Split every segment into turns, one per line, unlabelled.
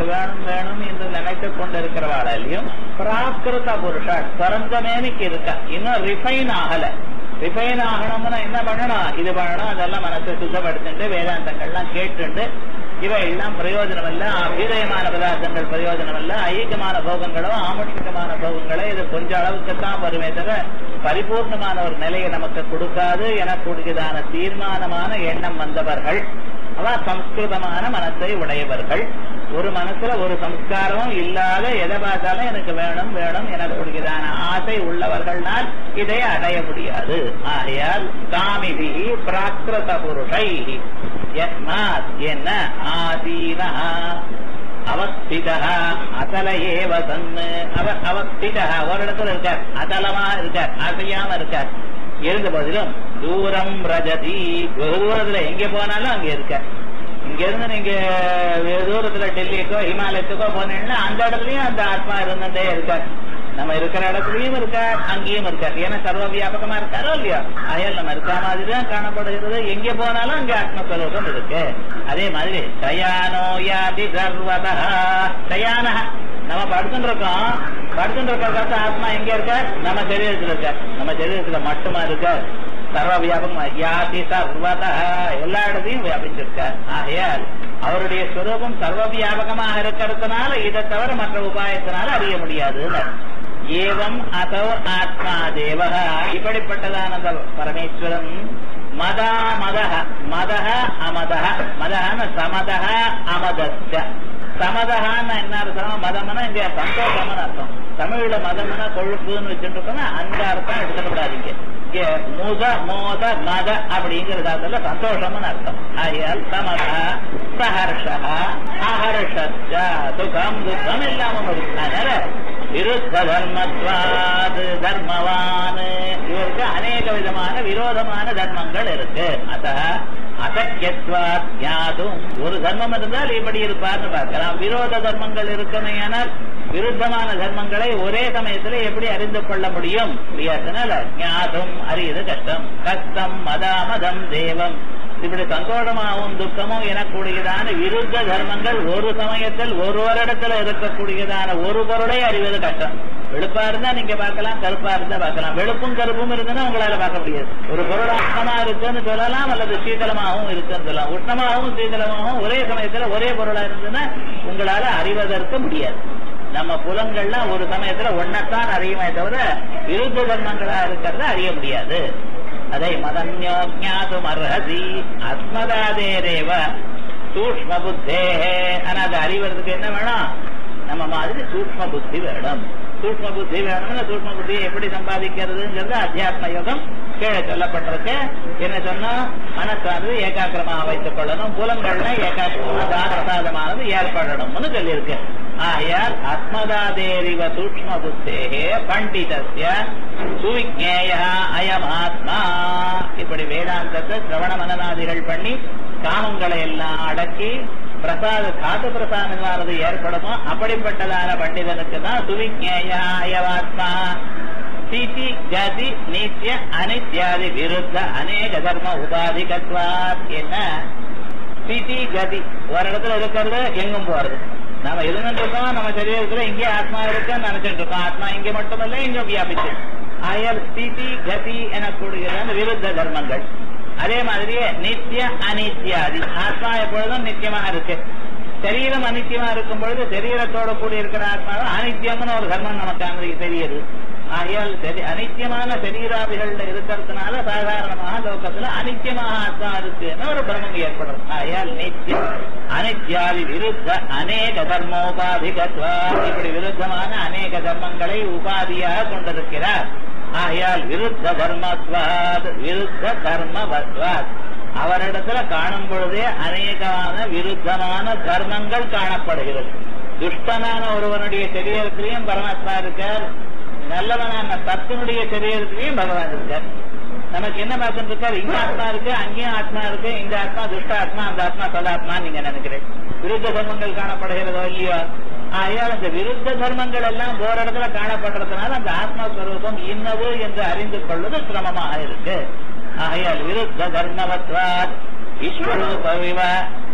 வேணும் வேணும் என்று நினைத்துக் கொண்டிருக்கிறவாளையும் பிராகிருத புருஷா பிறந்தமேனிக்கு இருக்கா, இன்னும் ரிஃபைன் ஆகல. ரிஃபைன் ஆகணும்னா என்ன பண்ணணும்? இது பண்ணணும், அதெல்லாம் மனசை சுத்தப்படுத்திட்டு வேதாந்தங்கள்லாம் கேட்டுண்டு இவை எல்லாம் பிரயோஜனம் அல்ல, அபீதயமான பதார்த்தங்கள் பிரயோஜனம் அல்ல, ஐக்கியமான போகங்களோ ஆமுஷ்மிகமான போகங்களோ இது கொஞ்ச அளவுக்குத்தான் வருமே தவிர பரிபூர்ணமான ஒரு நிலையை நமக்கு கொடுக்காது எனக்கூடியதான தீர்மானமான எண்ணம் வந்தவர்கள் அவ சம்ஸ்கிருதமான மனசை உடையவர்கள். ஒரு மனசுல ஒரு சம்ஸ்காரமும் இல்லாத எதை பார்த்தாலும் எனக்கு வேணும் வேணும் எனக்கூடியதான ஆசை உள்ளவர்கள்னால் இதை அடைய முடியாது. ஆகையால் காமிபி பிராகிருத புருஷை என்ன ஆதீன அவஸ்திதா அசல ஏவ சன்னு அவர் அவஸ்திதா ஒரு இடத்துல இருக்கார், அசலமா இருக்கார், அசையாம இருக்கார். இருந்த போதிலும் தூரம் ரஜதி வெகு தூரத்துல எங்க போனாலும் அங்க இருக்க. இங்க இருந்து நீங்க வெகு தூரத்துல டெல்லிக்கோ ஹிமாலயத்துக்கோ போனீங்கன்னா அந்த இடத்துலயும் அந்த ஆத்மா இருந்துட்டே இருக்கார். நம்ம இருக்கிற இடத்துலயும் இருக்கார், அங்கேயும் இருக்கார். ஏன்னா சர்வ வியாபகமா இருக்காரோ இல்லையா, அயல் நம்ம இருக்க மாதிரிதான் காணப்படுகிறது. எங்க போனாலும் அங்க ஆத்மஸ்வரூபம் இருக்கு. அதே மாதிரி தயானோ யாதி சர்வதா தயான நம்ம படுத்துட்டு இருக்கோம், படுத்துட்டு இருக்கிற ஆத்மா எங்க இருக்கார்? நம்ம சரீரத்துல இருக்கார். நம்ம சரீரத்துல மட்டுமா இருக்கார், சர்வ வியாபகமா யாதி சர்வதா எல்லா இடத்தையும் வியாபிச்சிருக்கார். ஆகையால் அவருடைய ஸ்வரூபம் சர்வ வியாபகமாக இருக்கிறதுனால இதை தவிர மற்ற உபாயத்தினால அறிய முடியாது. ஏவம் அதோ ஆத்மா தேவக இப்படிப்பட்டதான பரமேஸ்வரன் மதா மதஹ மதஹ அமதஹ மதஹன சமதஹ அமதஸ்ய சமதஹான்னு என்ன அர்த்தம்? மதம்னா இங்க சந்தோஷம்னு அர்த்தம். தமிழ்ல மதம்னா கொழுப்புன்னு வச்சுட்டு இருக்கோம்னா அந்த அர்த்தம் எடுத்துக்கூடாதீங்க. இங்க முத மோத மத அப்படிங்கிறதால சந்தோஷம்னு அர்த்தம். ஆகையால் சமதா சஹர்ஷா அஹர்ஷஸ்ய சுகம் துக்கம் இல்லாம இருக்கு. அதனால விருத்த தர்மத்வாத் தர்மவான் இவருக்கு அநேக விதமான விரோதமான தர்மங்கள் இருக்கு. அத அசக்கியத்வாத் ஞாதும் ஒரு தர்மம் இருந்தால் இப்படி இருப்பார்னு பார்க்கலாம். விரோத தர்மங்கள் இருக்குமையானால் விருத்தமான தர்மங்களை ஒரே சமயத்துல எப்படி அறிந்து கொள்ள முடியும்? அதனால ஞாதும் அறியது கஷ்டம். கஷ்டம் மதாமதம் தேவம் இப்படி சந்தோஷமாகவும் துக்கமும் எனக்கூடியதான விருத்த தர்மங்கள் ஒரு சமயத்தில் ஒரு இடத்துல இருக்கக்கூடியதான ஒரு பொருளை அறிவது கஷ்டம். வெளுப்பா இருந்தா நீங்க பார்க்கலாம், கருப்பா இருந்தா பார்க்கலாம். வெளுப்பும் கருப்பும் இருந்ததுன்னா உங்களால பார்க்க முடியாது. ஒரு பொருள் உஷ்ணமா இருக்குன்னு சொல்லலாம், அல்லது சீதளமாகவும் இருக்குன்னு சொல்லலாம். உஷ்ணமாகவும் சீதளமாகவும் ஒரே சமயத்துல ஒரே பொருளா இருந்ததுன்னா உங்களால அறிவதற்கு முடியாது. நம்ம புலங்கள்லாம் ஒரு சமயத்துல ஒன்னத்தான் அறியுமே தவிர விருத்த தர்மங்களா இருக்கிறத அறிய முடியாது. அதை மதன்யோ ஞாதும் அர்ஹசி அஸ்மதாதேரேவ சூக்ஷ்ம புத்தே. ஆனா அதை அறிவதற்கு என்ன வேணும்? நம்ம மாதிரி சூக்ஷ்ம புத்தி வேணும். சூக்ஷ்ம புத்தி வேணும்னா சூக்ஷ்ம புத்தியை எப்படி சம்பாதிக்கிறதுங்கிறது அத்தியாத்ம யோகம் கீழே சொல்லப்பட்டிருக்கு. என்ன சொன்னா மனசானது ஏகாக்கிரமாக வைத்துக் கொள்ளணும், புலங்கள்ல ஏகாக்கிரமாக பிரசாதமானது ஏற்படணும்னு சொல்லியிருக்கு. ஆயால் அஸ்மதாதேரிவ சூக்ஷ்ம புத்தேகே பண்டிதஸ்ய சுவிஜ்ஞேய அயமாத்மா. இப்படி வேதாந்தத்தை சிரவண மனநாதிகள் பண்ணி காமங்களை எல்லாம் அடக்கி பிரசாத காத்து பிரசாதமானது ஏற்படுமோ அப்படிப்பட்டதான பண்டிதனுக்கு தான் சுவிஜ்ஞேய அயமாத்மா. ஸ்திதி கதி நித்திய அனித்யாதி விருத்த அநேக தர்ம உபாதிகத்வாத். என்ன ஸ்திதி கதி ஒரு இடத்துல இருக்கிறது எங்கும் போறது. நாம இருந்துட்டு இருக்கோம், நம்ம சரீரத்துல இங்கே ஆத்மா இருக்குன்னு நினைச்சிட்டு இருக்கோம். ஆத்மா இங்க மட்டுமல்ல இங்க வியாபிச்சு. ஆயால் ஸ்திதி கதி எனக்கூடியதான விருத்த தர்மங்கள். அதே மாதிரியே நித்திய அனித்யாதி ஆத்மா எப்பொழுதும் நித்தியமாக இருக்கு. சரீரம் அனித்தியமா இருக்கும் பொழுது சரீரத்தோட கூடி இருக்கிற ஆத்மா அனித்தியம்னு ஒரு தர்மம் நமக்கு தெரியுது. ஆகையால் அனித்தியமான சரீராதிகள் இருக்கிறதுனால சாதாரணமாக லோகத்துல அனித்தியமாக ஆத்மா இருக்குன்னு ஒரு பிரமம் ஏற்படும். ஆகையால் நித்தியம் அனித்யாதி விருத்த அநேக தர்மோபாதிகத்வா. இப்படி விருத்தமான அநேக தர்மங்களை உபாதியாக கொண்டிருக்கிறார். ஆகையால் விருத்த தர்மத்வாத் விருத்த தர்மவத்வாத். அவரிடத்துல காணும் பொழுதே அநேகமான விருத்தமான தர்மங்கள் காணப்படுகிறது. துஷ்டனான ஒருவனுடைய சரீரத்திலையும் பரமாத்மா இருக்கார், நல்லவனான சத்தினுடைய சரீரத்திலையும் பகவான் இருக்கார். நமக்கு என்ன பார்த்துட்டு இருக்காரு? இங்க ஆத்மா இருக்கு, அங்கேயும் ஆத்மா இருக்கு. இந்த ஆத்மா துஷ்ட ஆத்மா, அந்த ஆத்மா சதாத்மா நீங்க நினைக்கிறேன். விருத்த தர்மங்கள் காணப்படுகிறதோ இல்லையோ? ஆகையால் அந்த விருத்த தர்மங்கள் எல்லாம் ஒரு இடத்துல காணப்படுறதுனால அந்த ஆத்மஸ்வரூபம் இன்னது என்று அறிந்து கொள்வது சிரமமாக இருக்கு. ஆகையால் விருத்த தர்மவத்வாத் ஈஸ்வரூபவிவ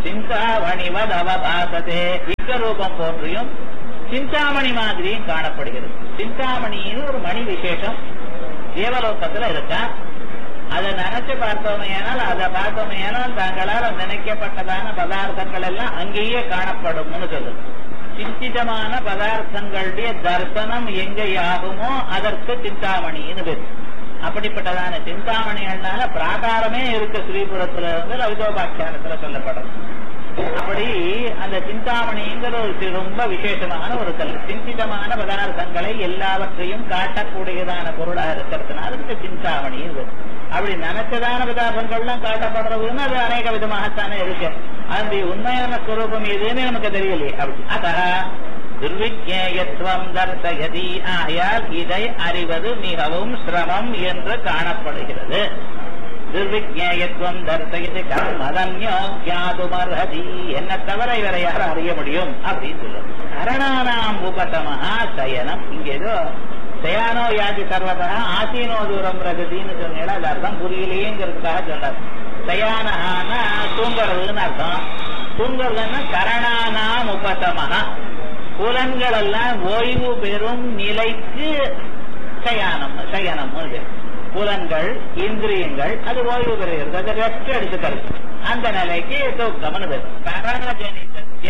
சிந்தாமணிவதவபாசதே விஸ்வரூபம் போன்றியும் சிந்தாமணி மாதிரியும் காணப்படுகிறது. சிந்தாமணின்னு ஒரு மணி விசேஷம் தேவலோகத்துல இருக்கா. அதை நினைச்சு பார்த்தோமையானால், அதை பார்த்தோமையானால் தங்களால் நினைக்கப்பட்டதான பதார்த்தங்கள் எல்லாம் அங்கேயே காணப்படும்னு சொல்லுது. சிந்திதமான பதார்த்தங்களுடைய தரிசனம் எங்கே ஆகுமோ அதற்கு சிந்தாமணின்னு பேரு. அப்படிப்பட்டதான சிந்தாமணிகள்னால பிராகாரமே இருக்கு ஸ்ரீபுரத்துல இருந்து லலிதோபாக்கியானத்துல சொல்லப்படும். அப்படி அந்த சிந்தாமணிங்கிற ஒரு ரொம்ப விசேஷமான ஒரு கல். சிந்திதமான பதார்த்தங்களை எல்லாவற்றையும் காட்டக்கூடியதான பொருளாக இருக்கிறதுனால இந்த சிந்தாமணி. அப்படி நினைச்சதான பதார்த்தங்கள்லாம் காட்டப்படுறதுன்னு அது அநேக விதமாகத்தானே இருக்கு. அந்த உண்மையான ஸ்வரூபம் எதுன்னு நமக்கு தெரியலையே. அப்படி அத துர்விஜேயத்துவம் தர்சயதி. ஆகையால் இதை அறிவது மிகவும் சிரமம் என்று காணப்படுகிறது. துர்விஜேயத்துவம் தர்சயதி கர்மதன்யோக்யாதுமர்ஹதி. என்ன தவிர இவரை யாரும் அறிய முடியும் அப்படின்னு சொல்லுவோம். கரணானாம் உபதமஹா சயனம். இங்க ஏதோ சயானோ யாதி சர்வதா ஆசீனோ தூரம் ரகதின்னு சொன்னீங்க. அது அர்த்தம் புரியலையேங்கிறதுக்காக சொல்றாரு. சயானஹான்னா தூங்குறதுன்னு அர்த்தம். தூங்குறதுன்னா கரணானாம் உபதமஹா, புலன்கள் எல்லாம் ஓய்வு பெறும் நிலைக்கு சயானம். சயனம் புலன்கள் இந்திரியங்கள் அது ஓய்வு பெறுகிறது, அது ரெஸ்ட் எடுத்துக்கிறது. அந்த நிலைக்கு தூக்கம்னு பேர். கரணஜனிதஸ்ய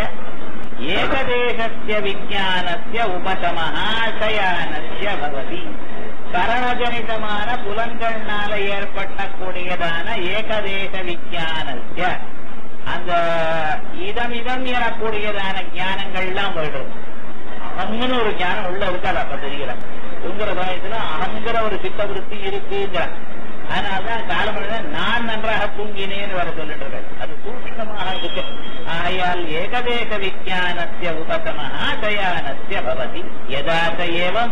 ஏகதேசஸ்ய விஞ்ஞானஸ்ய உபசமஹா சயானஸ்ய பவதி. கரணஜனிதமான புலன்கள்னால ஏற்பட்டக்கூடியதான ஏகதேச விஞ்ஞானஸ்ய அந்த இதமிதம் எனக்கூடியதான ஞானங்கள்லாம் போயிடுறது. அங்கன்னு ஒரு ஞானம் உள்ள இருக்காது. அப்ப தெரியல தூங்குற சமயத்துல அகங்கிற ஒரு சித்தவருத்தி இருக்குங்கிற. அதனால்தான் காலமழை நான் நன்றாக தூங்கினேன்னு வர சொல்லிட்டு இருக்கேன். அது சூக்ஷ்மமாக இருக்கு. ஆயால் ஏகதேச விஞ்ஞானஸ்ய உபசமஹா சயானஸ்ய பவதி. யதாச ஏவம்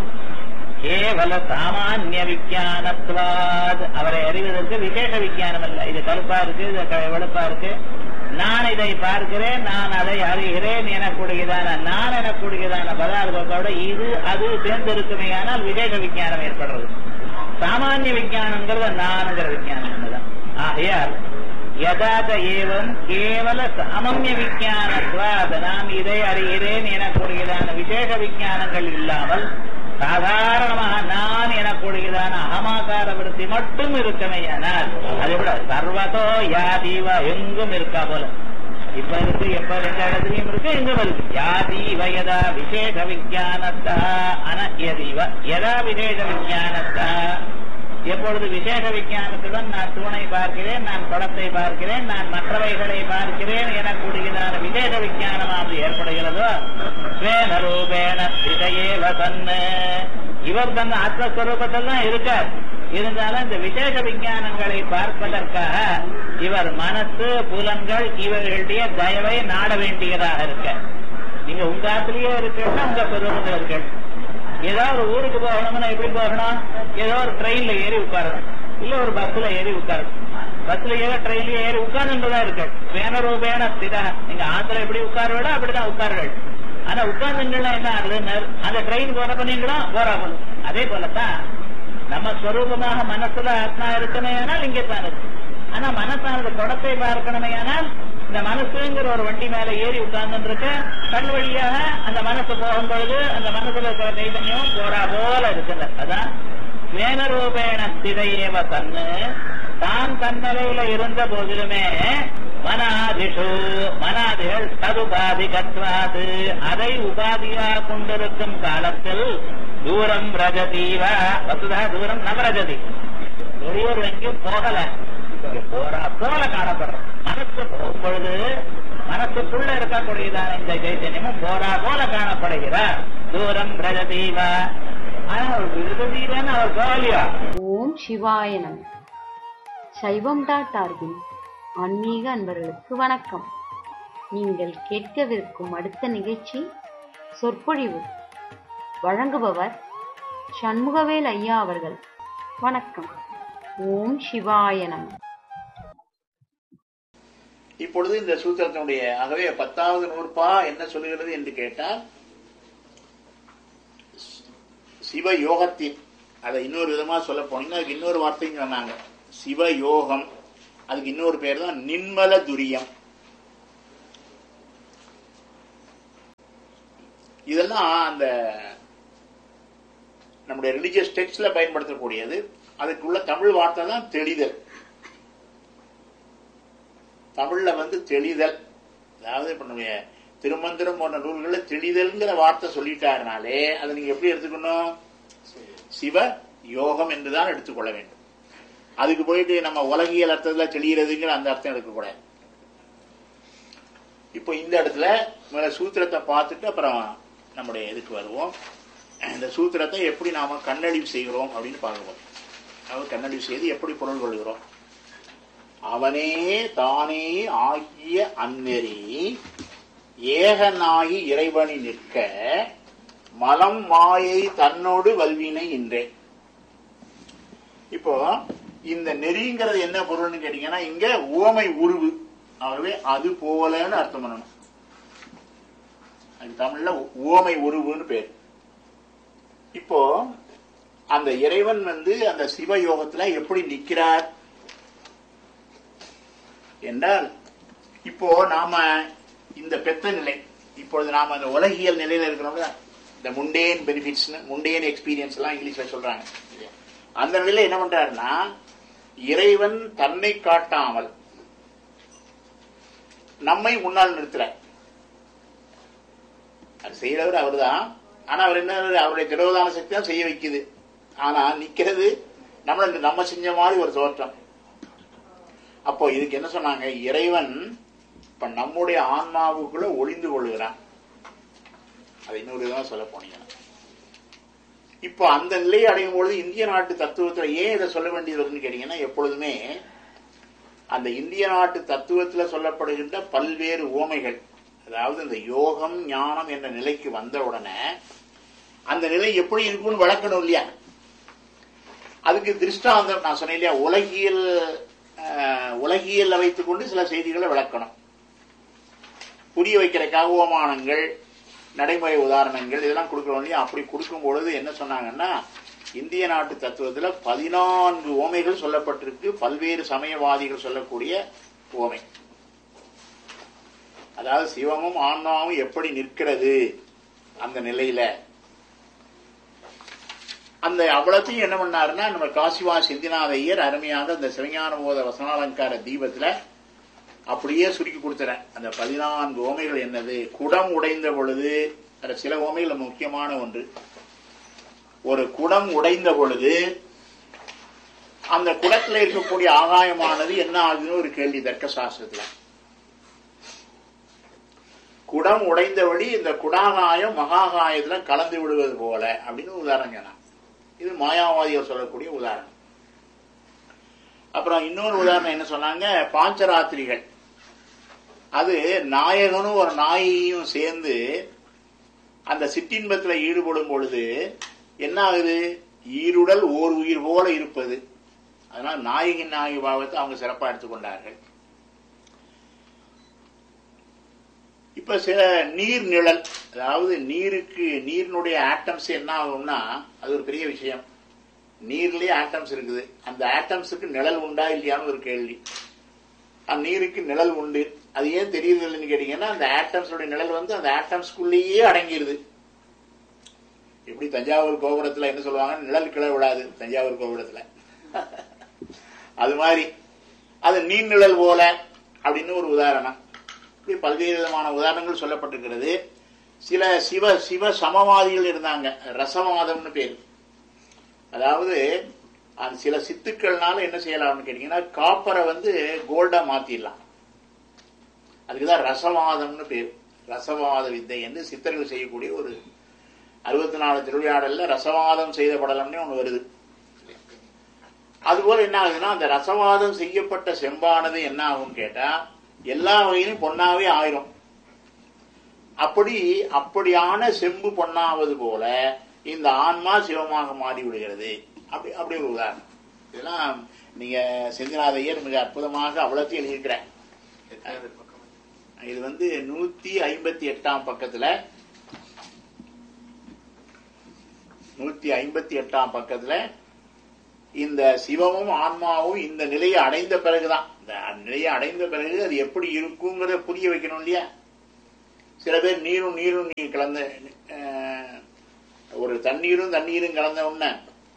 கேவல சாமான்ய விஞ்ஞானத்வாத். அவரை அறிவதற்கு விசேஷ விஞ்ஞானம் அல்ல. இது கருப்பா இருக்கு, இது வெளுப்பா இருக்கு, நான் இதை பார்க்கிறேன், நான் அதை அறிகிறேன் எனக்கூடியதான நான் எனக்கூடியதான பதார்த்தத்தோட இது அது சேர்ந்திருக்குமே. ஆனால் விசேஷ விஞ்ஞானம் ஏற்படுறது. சாமானிய விஞ்ஞானம்ங்கிறத நான்கிற விஞ்ஞானம் தான். ஆகையால் யதாத ஏவம் கேவல சாமான்ய விஞ்ஞானத்வாத், நான் இதை அறிகிறேன் எனக்கூடியதான விசேஷ விஞ்ஞானங்கள் இல்லாமல் சாதாரணமாக நான் எனக்கூடியதான அகமாகார விருத்தி மட்டும் இருக்கமையானால் அதை விட சர்வதோ யாதீவ எங்கும் இருக்கா போல. இப்ப இருக்கு, எப்ப எந்த இடத்துலயும் இருக்கு, எங்கும் இருக்கு. யாதீவ யதா விசேஷ விஞ்ஞானத்தா அனயதீவ யதா விசேஷ விஞ்ஞானத்தா. எப்பொழுது விசேஷ விஞ்ஞானத்துடன் நான் தூணை பார்க்கிறேன், நான் குடத்தை பார்க்கிறேன், நான் மற்றவைகளை பார்க்கிறேன் எனக்கூடியதான விசேஷ விஞ்ஞானமானது ஏற்படுகிறதோ ஸ்வேன ரூபேண ஸ்திதயேவ தன்னு. இவர் தன் ஆத்மஸ்வரூபத்தில் தான் இருக்கார். இருந்தாலும் இந்த விசேஷ விஞ்ஞானங்களை பார்ப்பதற்காக இவர் மனசு புலன்கள் இவர்களுடைய தயவை நாட வேண்டியதாக இருக்க. நீங்க உங்க ஆத்திலேயே இருக்கா, உங்க பெருமத்தில் இருக்க. ஏதோ ஒரு ஊருக்கு போகணும்னா எப்படி போகணும்? ஏதோ ஒரு ட்ரெயின்ல ஏறி உட்காரணும், இல்ல ஒரு பஸ்ல ஏறி உட்காரணும். பஸ்ல ஏற ட்ரெயின்ல ஏறி உட்கார்ந்துதான் இருக்க. வேன ரூபேண ஸ்திதா. நீங்க ஆத்துல எப்படி உட்கார்வேடோ அப்படிதான் உட்கார்வேள். ஆனா உட்கார்ந்துங்களா என்ன ஆகுதுன்னு அந்த ட்ரெயின் போறப்ப நீங்களும் போறாமல். அதே போலத்தான் நம்ம ஸ்வரூபமாக மனசுல ஆத்மா இருக்கணுமே ஆனால் இங்கேத்தான் இருக்கு. ஆனா மனசானது குடத்தை பார்க்கணுமே ஆனால் இந்த மனசுங்கிற ஒரு வண்டி மேல ஏறி உட்கார்ந்து இருக்க. கண் வழியாக அந்த மனசு போகும் பொழுது அந்த மனசுல இருக்கிற சைதன்யம் போறா போல இருக்குல்ல. அதான் ஸ்வேனரூபேண ஸ்திதயேவ தன்னு. தான் தன்னிலையில இருந்த போதிலுமே மனாதிஷு மனாதிகள் ததுபாதிகத்வாது அதை உபாதியாக கொண்டிருக்கும் காலத்தில் தூரம் ரஜதீவ வசுதா தூரம் நவரஜதி. வெளியூர் எங்கேயும் போகல, போறா போல காணப்படுற. மனசு போகும் பொழுது மனசுக்குள்ள இருக்கக்கூடியதான இந்த சைத்தன்யமும் போரா போல காணப்படுகிறார். தூரம் ரஜதீவ. ஆனா அவர் விருதீவன் அவர் போகலையா.
ஓம் சிவாய நம. சைவம்.org ஆன்மீக அன்பர்களுக்கு வணக்கம். நீங்கள் கேட்கவிருக்கும் அடுத்த நிகழ்ச்சி சொற்பொழிவு. வழங்குபவர் சண்முகவேல் ஐயா அவர்கள். வணக்கம். ஓம் சிவாய நம.
இப்பொழுது இந்த சூத்திரத்தினுடைய ஆகவே 10வது நூற்பா என்ன சொல்லுகிறது என்று கேட்டால், சிவ யோகத்தின் அதை இன்னொரு விதமா சொல்ல போனீங்கன்னா அதுக்கு இன்னொரு வார்த்தையும் சொன்னாங்க. சிவ யோகம், அதுக்கு இன்னொரு பேர் தான் நின்மல துரியம். இதெல்லாம் அந்த நம்முடைய ரிலிஜியஸ் டெக்ஸ்ட்ல பயன்படுத்தக்கூடியது. அதுக்குள்ள தமிழ் வார்த்தை தான் தெளிதல். தமிழ்ல தெளிதல், அதாவது இப்ப நம்முடைய திருமந்திரம் போன்ற நூல்களை தெளிதல்ங்கிற வார்த்தை சொல்லிட்டாருனாலே அதை நீங்க எப்படி எடுத்துக்கணும்? சிவ யோகம் என்றுதான் எடுத்துக்கொள்ள வேண்டும். அதுக்கு போயிட்டு நம்ம உலகியல் அர்த்தத்துல தெளிகிறதுங்கிற அந்த அர்த்தம் எடுக்கக்கூடாது. இப்போ இந்த இடத்துல மேல சூத்திரத்தை பார்த்துட்டு அப்புறம் நம்முடைய இதுக்கு வருவோம். இந்த சூத்திரத்தை எப்படி நாம கண்ணழிவு செய்கிறோம் அப்படின்னு பார்க்கிறோம். அதாவது கண்ணழிவு செய்து எப்படி பொருள் கொள்கிறோம். அவனே தானே ஆகிய அந்நெறி ஏகனாகி இறைவனி நிற்க மலம் மாயை தன்னோடு வல்வினை இன்றே. இப்போ இந்த நெறிங்கிறது என்ன பொருள்னு கேட்டீங்கன்னா, இங்க உவமை உருவு, ஆகவே அது போலன்னு அர்த்தம் பண்ணணும். தமிழ்ல உவமை உருவுன்னு பேர். இப்போ அந்த இறைவன் அந்த சிவயோகத்துல எப்படி நிற்கிறார் என்றால், இப்போ நாம இந்த பெத்த நிலை, இப்பொழுது நாம அந்த உலகியல் நிலையில இருக்கிறோம்ல, இந்த முண்டேன் பெனிஃபிட்ஸ், முண்டேன் எக்ஸ்பீரியன்ஸ் எல்லாம் இங்கிலீஷ்ல சொல்றாங்க. அந்த நிலையில என்ன பண்றாருன்னா, இறைவன் தன்னை காட்டாமல் நம்மை முன்னால் நிறுத்துறார். அது செய்யறவர் அவர் தான். ஆனா அவர் என்ன, அவருடைய திரோதான சக்தி தான் செய்ய வைக்குது. ஆனா நிக்கிறது நம்ம செஞ்ச மாதிரி ஒரு தோற்றம். அப்போ இதுக்கு என்ன சொன்னாங்க, இறைவன் இப்ப நம்முடைய ஆன்மாவுக்குள்ள ஒளிந்து கொள்ளுகிறான். அது இன்னொரு விதமா சொல்ல போனீங்கன்னா, இப்போ அந்த நிலையை அடையும் பொழுது இந்திய நாட்டு தத்துவத்துல ஏன் இதை சொல்ல வேண்டியதுன்னு கேட்டீங்கன்னா, எப்பொழுதுமே அந்த இந்திய நாட்டு தத்துவத்துல சொல்லப்படுகின்ற பல்வேறு உவமைகள், அதாவது இந்த யோகம் ஞானம் என்ற நிலைக்கு வந்த உடனே அந்த நிலை எப்படி இருக்கும்னு விளக்கணும் இல்லையா? அதுக்கு திருஷ்டாந்தம் நான் சொன்னேன் இல்லையா, உலகியல் வைத்துக் கொண்டு சில செய்திகளை விளக்கணும், புரிய வைக்கிறதுக்காக உவமானங்கள், நடைமுறை உதாரணங்கள் இதெல்லாம் கொடுக்கிறோம் இல்லையா? அப்படி கொடுக்கும் பொழுது என்ன சொன்னாங்கன்னா, இந்திய நாட்டு தத்துவத்துல 14 உவமைகள் சொல்லப்பட்டிருக்கு. பல்வேறு சமயவாதிகள் சொல்லக்கூடிய உவமை, அதாவது சிவமும் ஆன்மாவும் எப்படி நிற்கிறது அந்த நிலையில. அந்த அவ்வளத்தையும் என்ன பண்ணாருன்னா, நம்ம காசிவா சிந்திநாத ஐயர் அருமையாக இந்த சிவஞான போத வசனாலங்கார தீபத்துல அப்படியே சுருக்கி கொடுத்துறேன். அந்த 14 உவமைகள் என்னது? குடம் உடைந்த பொழுது, சில உவமைகள் முக்கியமான ஒன்று. ஒரு குடம் உடைந்த பொழுது அந்த குடத்துல இருக்கக்கூடிய ஆகாயமானது என்ன ஆகுதுன்னு ஒரு கேள்வி தர்க்க சாஸ்திரத்துல. குடம் உடைந்தபடி இந்த குடாகாயம் மகாகாயத்துல கலந்து விடுவது போல அப்படின்னு உதாரணம் சொன்னான். இது மாயாவாதிகள் சொல்லக்கூடிய உதாரணம். அப்புறம் இன்னொரு உதாரணம் என்ன சொன்னாங்க, பாஞ்சராத்திரிகள். அது நாயகனும் ஒரு நாயையும் சேர்ந்து அந்த சிற்றின்பத்துல ஈடுபடும் பொழுது என்ன ஆகுது, ஈருடல் ஓர் உயிர் போல இருப்பது. அதனால நாயகி நாயகி பாவத்தை அவங்க சிறப்பா எடுத்துக்கொண்டார்கள். இப்ப சில நீர் நிழல், அதாவது நீரினுடைய ஆட்டம்ஸ் என்ன ஆகும்னா, அது ஒரு பெரிய விஷயம். நீர்லயே ஆட்டம்ஸ் இருக்குது. அந்த ஆட்டம்ஸுக்கு நிழல் உண்டா இல்லையான்னு ஒரு கேள்வி. அந்த நீருக்கு நிழல் உண்டு. அது ஏன் தெரியுது இல்லைன்னு கேட்டீங்கன்னா, அந்த ஆட்டம்ஸோட நிழல் அந்த ஆட்டம்ஸ்குள்ளேயே அடங்கிடுது. எப்படி தஞ்சாவூர் கோபுரத்துல என்ன சொல்லுவாங்க, நிழல் கிளை விடாது தஞ்சாவூர் கோபுரத்துல. அது மாதிரி அது நீர் நிழல் போல அப்படின்னு ஒரு உதாரணம். இப்படி பல்வேறு விதமான உதாரணங்கள் சொல்லப்பட்டிருக்கிறது. சில சிவ சமவாதிகள் இருந்தாங்க, ரசவாதம்னு பேரு. அதாவது அந்த சில சித்துக்கள்னால என்ன செய்யலாம்னு கேட்டீங்கன்னா, காப்பரை கோல்டா மாத்திடலாம். அதுக்குதான் ரசவாதம்னு பேர். ரசவாத வித்தை என்று சித்தர்கள் செய்யக்கூடிய ஒரு 64 திருவிளையாடல்ல ரசவாதம் செய்த படலம்னு ஒண்ணு வருது. அதுபோல என்ன ஆகுதுன்னா, அந்த ரசவாதம் செய்யப்பட்ட செம்பானது என்ன ஆகும் கேட்டா, எல்லா வகையிலும் பொன்னாவே ஆயிரும். அப்படியான செம்பு பொன்னாவது போல இந்த ஆன்மா சிவமாக மாறி விடுகிறது. அப்படி ஒரு உதாரணம். இதெல்லாம் நீங்க செந்திநாத ஐயர் மிக அற்புதமாக அவ்வளத்தையும் எழுதியிருக்கிறேன். இது 158 பக்கத்துல 158 பக்கத்துல இந்த சிவமும் ஆன்மாவும் இந்த நிலையை அடைந்த பிறகுதான், இந்த நிலையை அடைந்த பிறகு அது எப்படி இருக்குங்கிறத புரிய வைக்கணும் இல்லையா? சில பேர் நீரும் கலந்த ஒரு தண்ணீரும் கலந்த உடனே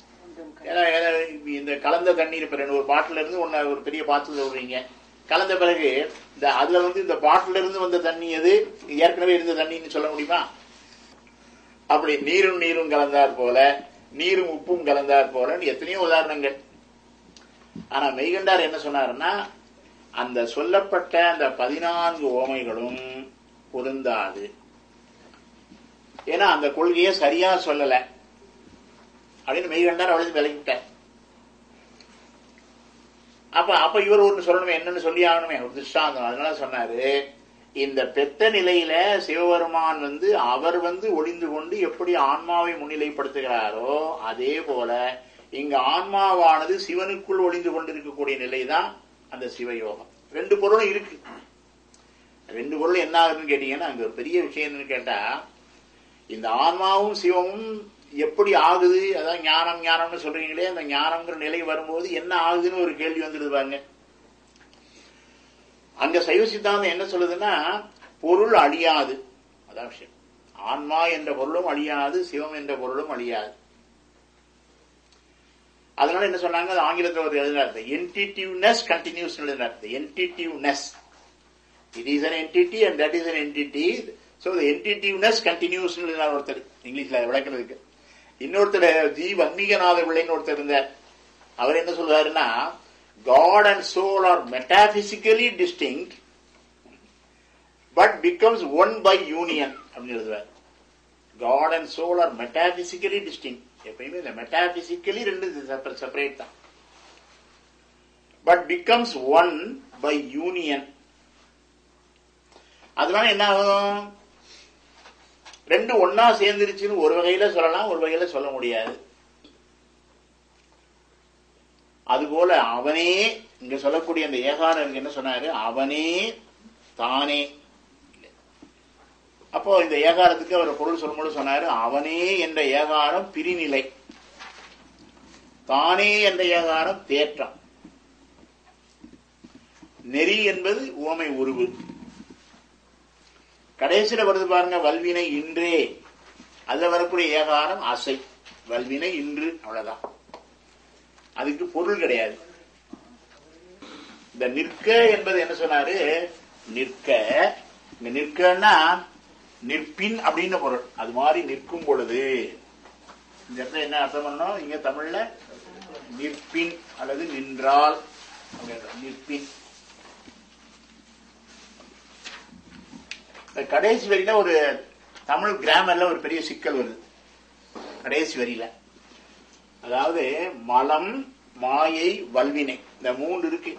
இந்த கலந்த தண்ணீர் இப்ப ஒரு பாட்டில இருந்து ஒரு பெரிய பாத்திரத்தில் விடுறீங்க. கலந்த பிறகு அதுல இந்த பாட்டில இருந்து வந்த தண்ணி எது ஏற்கனவே இருந்த தண்ணின்னு சொல்ல முடியுமா? அப்படி நீரும் கலந்தார் போல, நீரும் உப்பும் கலந்தார் போல எத்தனையோ உதாரணங்கள். ஆனா மெய்கண்டார் என்ன சொன்னாருன்னா, அந்த சொல்லப்பட்ட அந்த 14 ஓமைகளும் பொருந்தாது. ஏன்னா அந்த கொள்கையை சரியா சொல்லல அப்படின்னு மெய்கண்டார் அவளுக்கு விளக்கிட்டார். அப்ப இவர் ஒண்ணு சொல்லணுமே, என்னன்னு சொல்லி ஆகணுமே, ஒரு திருஷ்டாந்தம். அதனால சொன்னாரு, இந்த பெத்த நிலையில சிவபெருமான் அவர் ஒளிந்து கொண்டு எப்படி ஆன்மாவை முன்னிலைப்படுத்துகிறாரோ அதே போல இங்க ஆன்மாவானது சிவனுக்குள் ஒளிந்து கொண்டிருக்கக்கூடிய நிலைதான் அந்த சிவயோகம். 2 பொருளும் இருக்கு. 2 பொருள் என்ன ஆகுதுன்னு கேட்டீங்கன்னா, அங்க ஒரு பெரிய விஷயம் என்னன்னு கேட்டா, இந்த ஆன்மாவும் சிவமும் எப்படி ஆகுது, அதான் ஞானம்னு சொல்றீங்களே, அந்த ஞானம்ங்கிற நிலை வரும்போது என்ன ஆகுதுன்னு ஒரு கேள்வி வந்துடுது பாருங்க. அங்க சைவ சித்தாந்தம் என்ன சொல்லுதுன்னா, பொருள் அழியாது. அதான் விஷயம். ஆன்மா என்ற பொருளும் அழியாது, சிவம் என்ற பொருளும் அழியாது. அதனால என்ன சொன்னாங்க, அது ஆங்கிலத்தில் ஒரு எழுதினார், என்டிட்டிவ்னஸ் கண்டினியூஸ் எழுதினார். என்டிட்டிவ்னஸ், it is an entity and that is an entity, so the entitiveness continues எழுதினார் ஒருத்தர் இங்கிலீஷ்ல விளக்குறதுக்கு. இன்னொருத்தர் ஜி வன்மீகநாத பிள்ளைன்னு ஒருத்தர் இருந்தார். அவர் என்ன சொல்றாருன்னா, God and soul are metaphysically distinct but becomes one by union அப்படின்னு எழுதுவார். God and soul are metaphysically distinct. எப்பயுமே இந்த மெட்டாபிசிக்கலி 2 செப்பரேட் தான். But becomes one by union. அதனால என்ன ஆகும், 2 ஒன்னா சேர்ந்துருச்சுன்னு ஒரு வகையில சொல்லலாம், ஒரு வகையில சொல்ல முடியாது. அதுபோல அவனே இங்க சொல்லக்கூடிய அந்த ஏகாரம் என்ன சொன்னாரு, அவனே தானே. அப்போ இந்த ஏகாரத்துக்கு அவர் பொருள் சொல்லும்போது சொன்னாரு, அவனே என்ற ஏகாரம் பிரிநிலை, தானே என்ற ஏகாரம் தேற்றம், நெறி என்பது உவமை உருவு. கடைசியில வருது பாருங்க, வல்வினை இன்றே, அதுல வரக்கூடிய ஏகாரம் அசை, வல்வினை இன்று, அவ்வளவுதான். அதுக்கு பொருள் கிடையாது. இந்த நிற்க என்பது என்ன சொன்னாரு, நிற்க, இங்க நிற்கன்னா நிற்பின் அப்படின்னு பொருள். அது மாதிரி நிற்கும் பொழுது இந்த இடத்துல என்ன அர்த்தம் பண்ணணும், இங்க தமிழ்ல நிற்பின் அல்லது நின்றால், நிற்பின். கடைசி வரியில ஒரு தமிழ் கிராமர்ல ஒரு பெரிய சிக்கல் வருது. கடைசி வரியில அதாவது மலம், மாயை, வல்வினை, இந்த 3 இருக்கு.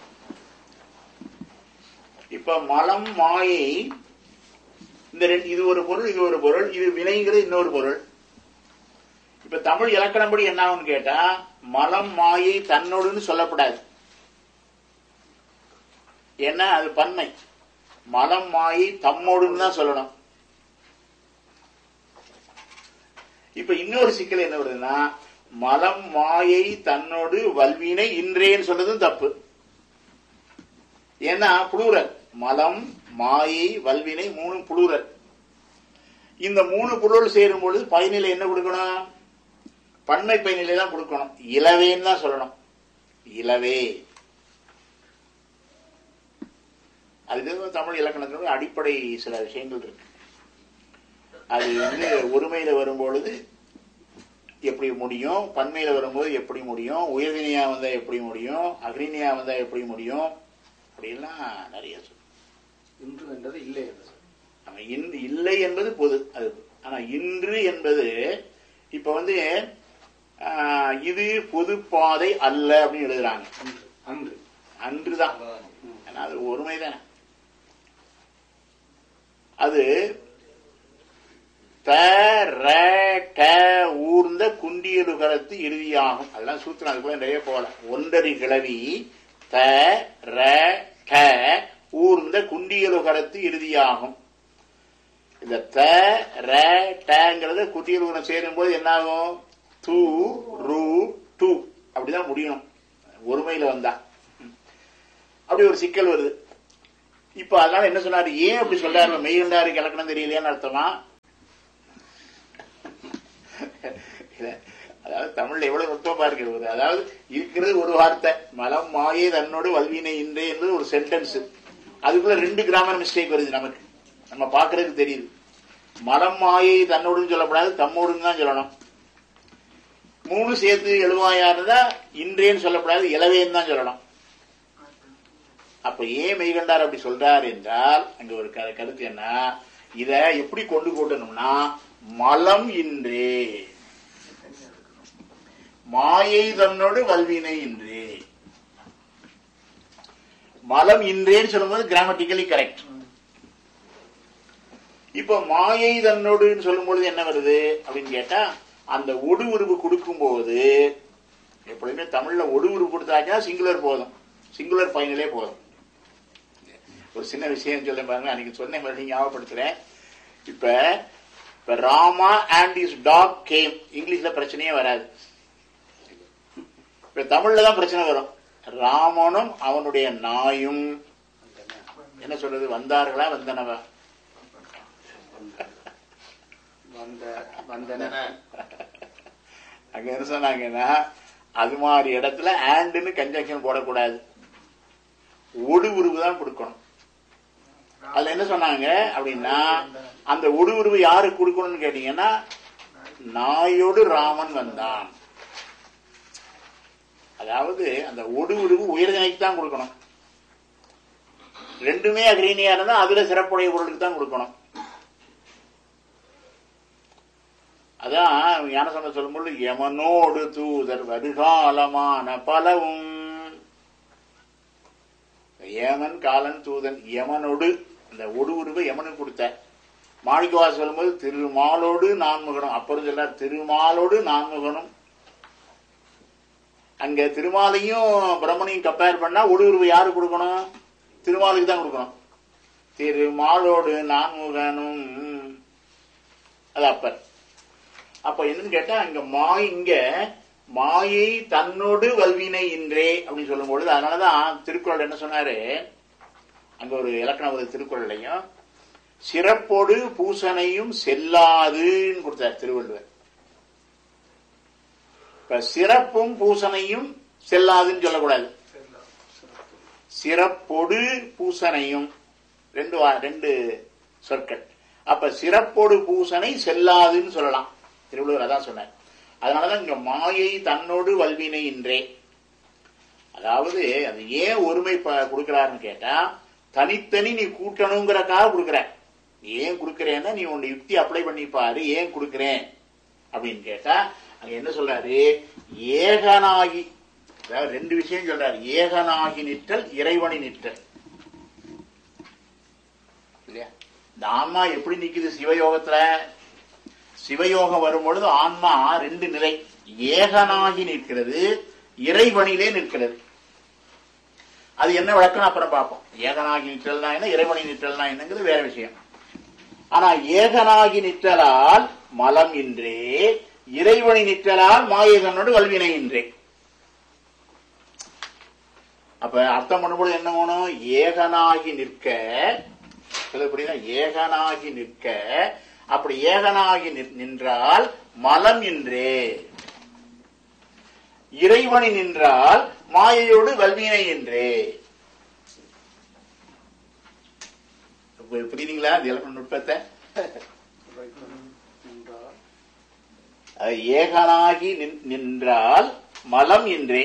இப்ப மலம், மாயை, இந்த இது ஒரு பொருள், இது ஒரு பொருள், இது வினைங்கிறது இன்னொரு பொருள். இப்ப தமிழ் இலக்கணப்படி என்ன ஆகும்னு கேட்டா, மலம், மாயை தன்னோடுன்னு சொல்லப்படாது. ஏன்னா அது பன்மை. மலம், மாயை தம்மோடுன்னு தான் சொல்லணும். இப்ப இன்னொரு சிக்கல் என்ன வருதுன்னா, மலம், மாயை தன்னோடு வல்வினை இன்றேன்னு சொல்றதும் தப்பு. ஏன்னா புளூரல், மலம், மாயை, வல்வினை 3 புளூரல். இந்த 3 புளூரல் சேரும் பொழுது பயனிலை என்ன கொடுக்கணும், பன்மை பயனிலை தான் கொடுக்கணும். இலவேன்னு தான் சொல்லணும், இலவே. அதுக்கு தமிழ் இலக்கணத்தினுடைய அடிப்படை சில விஷயங்கள் இருக்கு. அது ஒருமையில வரும்பொழுது எப்படி முடியும், பன்மையில வரும்போது எப்படி முடியும், உயர்வினையா வந்தா எப்படி முடியும், அக்னியா வந்தா எப்படி முடியும், அப்படின்லாம் நிறைய சொல்லு.
இன்று என்றது இல்லை,
இல்லை என்பது பொது அது. ஆனா இன்று என்பது இப்ப இது பொது பாதை அல்ல அப்படின்னு எழுதுறாங்க.
அன்று
அன்றுதான், அது ஒருமைதானே. அது ஊர்ந்த குண்டியலுகரத்து இறுதியாகும். அதெல்லாம் சூத்திரம், அதுக்குள்ள நிறைய போல. ஒன்றரி கிளவி ஊர்ந்த குண்டியலுகரத்து இறுதியாகும். இந்த தங்கிறது குண்டியலுகரம் சேரும் போது என்ன ஆகும், தூ ரூ டூ அப்படிதான் முடியணும் ஒருமையில வந்தா. அப்படி ஒரு சிக்கல் வருது. இப்ப அதனால என்ன சொன்னாரு, ஏன் அப்படி சொல்றாரு, மெய்கண்டாருக்கு இலக்கணம் தெரியலையான்னு அர்த்தமா? அதாவது தமிழ்ல எவ்வளவு நுட்பமா இருக்கிறது. அதாவது இருக்கிறது ஒரு வார்த்தை, மலம் மாயை தன்னோடு வல்வினை இன்றே என்பது ஒரு சென்டென்ஸ். அதுக்குள்ள 2 கிராமர் மிஸ்டேக் வருது நமக்கு, நம்ம பாக்குறதுக்கு தெரியுது. மலம் மாயை தன்னோடுன்னு சொல்லக்கூடாது, தம்மோடுன்னு தான் சொல்லணும். 3 சேர்த்து எழுவாயாருந்தா இன்றேன்னு சொல்லக்கூடாது, இளவேன்னு தான் சொல்லணும். அப்ப ஏன் மெய்கண்டார் அப்படி சொல்றாரு என்றால், அங்க ஒரு கருத்து என்ன, இத எப்படி கொண்டு போட்டணும்னா, மலம் இன்றே மாயை தன்னோடு வல்வினை இன்றே. மலம் இன்றேன்னு சொல்லும்போது கிராமட்டிக்கலி கரெக்ட். இப்ப மாயை தன்னோடுன்னு சொல்லும் பொழுது என்ன வருது அப்படின்னு கேட்டா, அந்த ஒடு உருவு கொடுக்கும் போது எப்படியுமே தமிழ்ல ஒடு உருவு கொடுத்தாச்சா சிங்குலர் போதும், சிங்குலர் ஃபைனலே போதும். ஒரு சின்ன விஷயம் சொல்ல பாருங்க, அன்னைக்கு சொன்ன மாதிரி ஞாபகப்படுத்துறேன். இப்ப Rama and is talk game, இங்கிலீஷ்ல பிரச்சனையே வராது. இப்ப தமிழ்ல தான் பிரச்சனை வரும். ராமனும் அவனுடைய நாயும் என்ன சொல்றது, வந்தார்களா வந்தனவா? அங்க என்ன சொன்னாங்கன்னா, அது மாதிரி இடத்துல ஆண்டுன்னு கன்ஜங்ஷன் போடக்கூடாது, ஒடு உருவு தான் கொடுக்கணும். அதுல என்ன சொன்னாங்க அப்படின்னா, அந்த ஒடு உருவு யாருக்கு கொடுக்கணும்னு கேட்டீங்கன்னா, நாயோடு ராமன் வந்தான். அதாவது அந்த ஒடு உருவு உயர்தனைக்கு தான் கொடுக்கணும். 2மே அக்ரீனியா இருந்தா அதுல சிறப்புடைய பொருளுக்கு தான் கொடுக்கணும். அதான் ஞானசம்பந்தர் சொல்லும்போது, யமனோடு தூதர் வருகாலமான பலவும். ஏமன் காலன் தூதன், யமனோடு அந்த ஒடு உருவை யமனுக்கு கொடுத்த. மாணிக்கவாச சொல்லும்போது திருமாலோடு நான்முகனும், அப்புறம் சொல்ல திருமாலோடு நான்முகனும். அங்க திருமாலையும் பிரம்மனையும் கம்பேர் பண்ணா ஒடு உருவை யாரு கொடுக்கணும், திருமாலுக்கு தான் கொடுக்கணும். திருமாலோடு நான்முகனும், அது அப்பர். அப்ப என்னன்னு கேட்டா, இங்க மாயை தன்னோடு வல்வினை இன்றே அப்படின்னு சொல்லும் பொழுது, அதனாலதான் திருக்குறள் என்ன சொன்னாரு, அங்க ஒரு இலக்கண ஒரு திருக்குறளையும் சிறப்போடு பூசனையும் செல்லாதுன்னு கொடுத்தார் திருவள்ளுவர். இப்ப சிறப்பும் பூசனையும் செல்லாதுன்னு சொல்லக்கூடாது, சிறப்போடு பூசனையும் 2 சொற்கள். அப்ப சிறப்போடு பூசனை செல்லாதுன்னு சொல்லலாம், திருவள்ளுவர் அதான் சொன்னார். அதனாலதான் இங்க மாயை தன்னோடு வல்வினை இன்றே. அதாவது அது ஏன் ஒருமை கொடுக்கிறாருன்னு கேட்டா, தனித்தனி நீ கூட்டணுங்கிறக்காக கொடுக்குற. ஏன் கொடுக்கிறேன்னா நீ உன்னை யுக்தி அப்ளை பண்ணி பாரு, ஏன் கொடுக்கிறேன் அப்படின்னு கேட்டா, அங்க என்ன சொல்றாரு, ஏகனாகி, அதாவது 2 விஷயம் சொல்றாரு, ஏகனாகி நிற்றல், இறைவனி நிற்றல். இல்லையா? இந்த ஆன்மா எப்படி நிக்குது சிவயோகத்துல? சிவயோகம் வரும் பொழுது ஆன்மா 2 நிலை, ஏகனாகி நிற்கிறது, இறைவனிலே நிற்கிறது. அது என்ன விளக்கம் அப்புறம் பார்ப்போம். ஏகனாகி நிற்றல்னா என்ன, இறைவனி நிற்றல்னா என்னங்கிறது வேற விஷயம். ஆனா ஏகனாகி நிற்றலால் மலம் இன்றே, இறைவனி நிற்றலால் மாயகனோடு வல்வினை இன்றே. அப்ப அர்த்தம் பண்ணும்போது என்ன வேணும், ஏகனாகி நிற்க, புரியுதா, ஏகனாகி நிற்க. அப்படி ஏகனாகி நின்றால் மலம் இன்றே, இறைவனி நின்றால் மாயையோடு வல்வினை என்றே. புரியுதுங்களா இந்த இலக்கண நுட்பத்தை? ஏகனாகி நின்றால் மலம் இன்றே,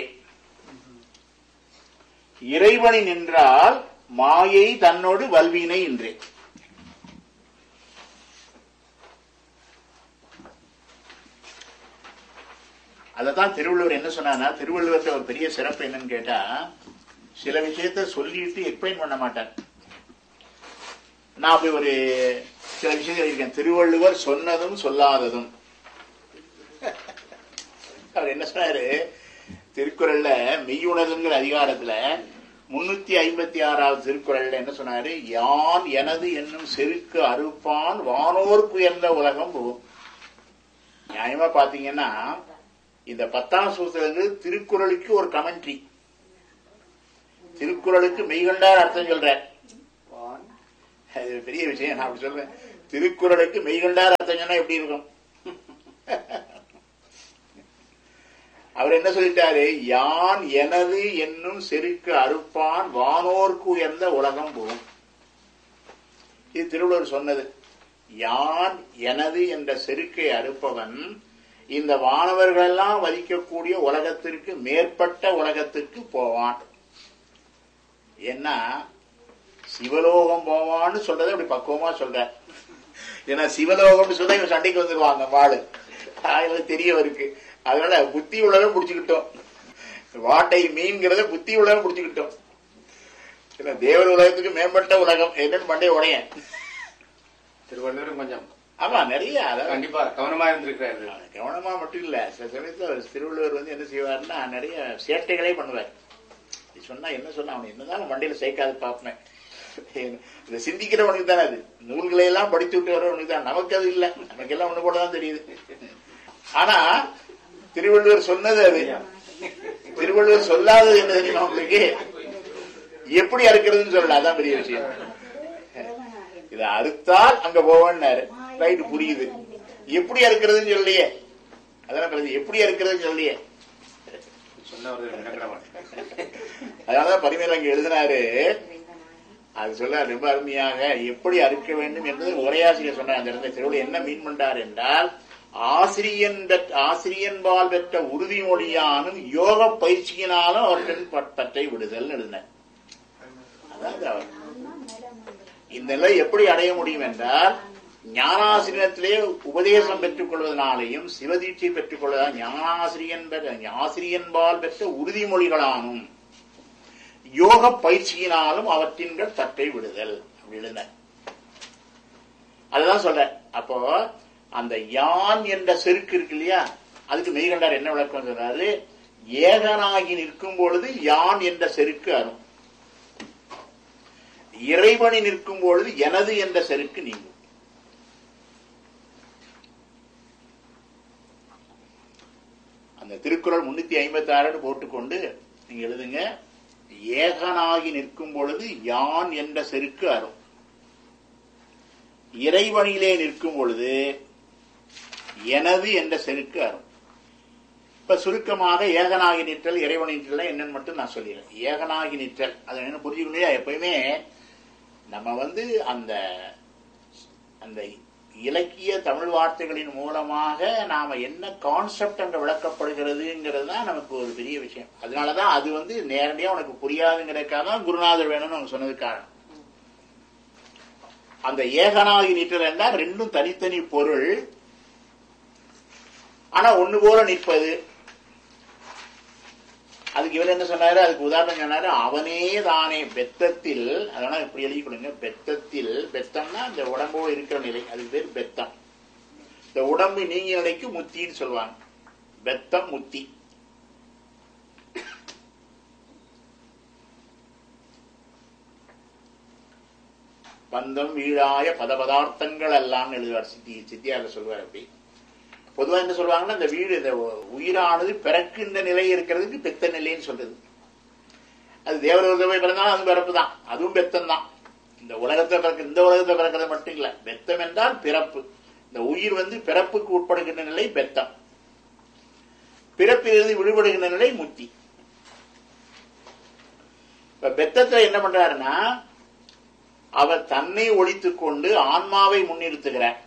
இறைவனி நின்றால் மாயை தன்னோடு வல்வினை இன்றே. அதத்தான் திருவள்ளுவர் என்ன சொன்னார்னா, திருவள்ளுவர்கிட்ட ஒரு பெரிய சிறப்பு என்னன்னு கேட்டா, சில விஷயத்த சொல்லிட்டு எக்ஸ்பிளைன் பண்ண மாட்டார். நான் அப்படி ஒரு சில விஷயங்கள் இருக்கேன், திருவள்ளுவர் சொன்னதும் சொல்லாததும். அவர் என்ன சொன்னாரு, திருக்குறள்ல மெய்யுணர்வுங்கிற அதிகாரத்துல 356வது திருக்குறள்ல என்ன சொன்னாரு, யான் எனது என்னும் செருக்கு அறுப்பான் வானோர்க்கு உயர்ந்த உலகம் போகும். நியாயமா பாத்தீங்கன்னா இந்த 10ஆம் சூத்திரங்கள் திருக்குறளுக்கு ஒரு கமெண்ட்ரி, திருக்குறளுக்கு மெய்கண்டார் அர்த்தம் சொல்ற, அது பெரிய விஷயம். நான் அப்படி சொல்றேன், திருக்குறளுக்கு மெய்கண்டார் அர்த்தம் சொன்னா எப்படி இருக்கும்? அவர் என்ன சொல்லிட்டாரு? யான் எனது என்னும் செருக்கு அறுப்பான் வானோர்க்கு உயர்ந்த உலகம் போகும். இது திருவள்ளுவர் சொன்னது. யான் எனது என்ற செருக்கை அறுப்பவன் இந்த வானவர்கள் எல்லாம் வதிக்கக்கூடிய உலகத்திற்கு மேற்பட்ட உலகத்திற்கு போவான். ஏன்னா சிவலோகம் போவான்னு சொல்றதை அப்படி பக்குவமா சொல்ற. ஏன்னா சிவலோகம் சொல்ல இவன் சண்டைக்கு வந்துருவாங்க வாழு, தெரியவருக்கு. அதனால புத்தி உள்ளவன் புடிச்சுக்கிட்டோம், வாட்டை மீன்கிறத புத்தி உள்ளவன் புடிச்சுக்கிட்டோம். தேவர் உலகத்துக்கு மேம்பட்ட உலகம் என்னன்னு மண்டே உடைய
திருவள்ளுவர் கொஞ்சம்
ஆமா நிறைய
கண்டிப்பா கவனமா இருந்திருக்கிறாரு.
கவனமா மட்டும் இல்ல, சில சமயத்துல திருவள்ளுவர் என்ன செய்வாருன்னா நிறைய சேட்டைகளே பண்ணுவார். சொன்னா என்ன சொன்னா அவன் என்னதான் வண்டியில சேர்க்காது பார்ப்பேன். இதை சிந்திக்கிறவனுக்கு தானே அது, நூல்களை எல்லாம் படித்து விட்டு வரவனுக்கு தான். நமக்கு அது இல்லை, நமக்கு எல்லாம் ஒண்ணு போலதான் தெரியுது. ஆனா திருவள்ளுவர் சொன்னது அது. திருவள்ளுவர் சொல்லாதது என்ன தெரியுமா உங்களுக்கு? எப்படி அறுக்கிறதுன்னு சொல்லல, அதான் பெரிய விஷயம். இதை அறுத்தால் அங்க போவான்னாரு, ரைட்டு புரியுது. எப்படி அறுக்கிறதுன்னு சொல்லியே, அதான் எப்படி அறுக்கிறதுன்னு சொல்லியே. அதனாலதான் பரிமையில அங்க எழுதினாரு. அது சொல்ல ரொம்ப அருமையாக எப்படி அறுக்க வேண்டும் என்பது உரையாசிரியர் சொன்னார். அந்த இடத்துல திருவள்ளுவர் என்ன மீன் பண்றார் என்றால், ஆசிரியன்பால் பெற்ற உறுதிமொழியானும் யோக பயிற்சியினாலும் அவர்களின் பற்றை விடுதல் எழுதினார். அதாவது அவர் இந்த நிலை எப்படி அடைய முடியும் என்றால், ஞானாசிரியத்திலே உபதேசம் பெற்றுக் கொள்வதனாலேயும் சிவதீட்சை பெற்றுக் கொள்வதால் ஆசிரியன்பால் பெற்ற உறுதிமொழிகளானும் யோக பயிற்சியினாலும் அவற்றின் பற்றை விடுதல் அப்படின்னு அதுதான் சொல்ற. அப்போ அந்த யான் என்ற செருக்கு இருக்கு இல்லையா, அதுக்கு மெய்கண்டார் என்ன விளக்கம் சொல்றாரு? ஏகனாகி நிற்கும் பொழுது யான் என்ற செருக்கு அரும், இறைவனி நிற்கும் பொழுது எனது என்ற செருக்கு நீங்கும். அந்த திருக்குறள் 356 போட்டுக்கொண்டு நீங்க எழுதுங்க. ஏகனாகி நிற்கும் பொழுது யான் என்ற செருக்கு அரும், இறைவனிலே நிற்கும் பொழுது எனது என்ற செருக்கு அரும். இப்ப சுருக்கமாக ஏகனாகி நிற்றல் இறைவனி நிற்றல் என்னன்னு மட்டும் நான் சொல்லிடுறேன். ஏகனாகி நிற்றல் அதை என்ன புரிஞ்சுக்கணும். எப்பயுமே நம்ம அந்த அந்த இலக்கிய தமிழ் வார்த்தைகளின் மூலமாக நாம என்ன கான்செப்ட் அங்க விளக்கப்படுகிறதுங்கிறது தான் நமக்கு ஒரு பெரிய விஷயம். அதனாலதான் அது நேரடியா உனக்கு புரியாதுங்கிறதுக்காக தான் குருநாதர் வேணும்னு அவங்க சொன்னது காரணம். அந்த ஏகனாகி நிற்றல் என்றால் ரெண்டும் தனித்தனி பொருள், ஆனா ஒண்ணு போல நிற்பது. அதுக்கு இவர் என்ன சொன்னாரு? அதுக்கு உதாரணம் சொன்னாரு. அவனே தானே பெத்தத்தில், அதனால இப்படி எழுதி கொடுங்க. பெத்தத்தில், பெத்தம்னா இந்த உடம்போடு இருக்கிற நிலை, அது பேர் பெத்தம். இந்த உடம்பு நீங்கிய நிலைக்கு முத்தின்னு சொல்லுவாங்க. பெத்தம் முத்தி. பந்தம் வீழாய பதபதார்த்தங்கள் எல்லாம் எழுதுவார் சித்தியார சொல்வார். அப்படி பொதுவா என்ன சொல்லுவாங்கன்னா, இந்த வீடு இந்த உயிரானது பிறக்கின்ற நிலை இருக்கிறதுக்கு பெத்த நிலைன்னு சொல்றது. அது தேவலோகத்தை போய் பிறந்தாலும் அது பிறப்பு தான், அதுவும் பெத்தம் தான். இந்த உலகத்தை பிறக்க, இந்த உலகத்தை பிறக்கிறது மட்டும் இல்ல. பெத்தம் என்றால் பிறப்பு. இந்த உயிர் பிறப்புக்கு உட்படுகின்ற நிலை பெத்தம், பிறப்பிலிருந்து விடுபடுகின்ற நிலை முத்தி. இப்ப பெத்தத்துல என்ன பண்றாருன்னா, அவர் தன்னை ஒழித்துக் கொண்டு ஆன்மாவை முன்னிறுத்துகிறார்.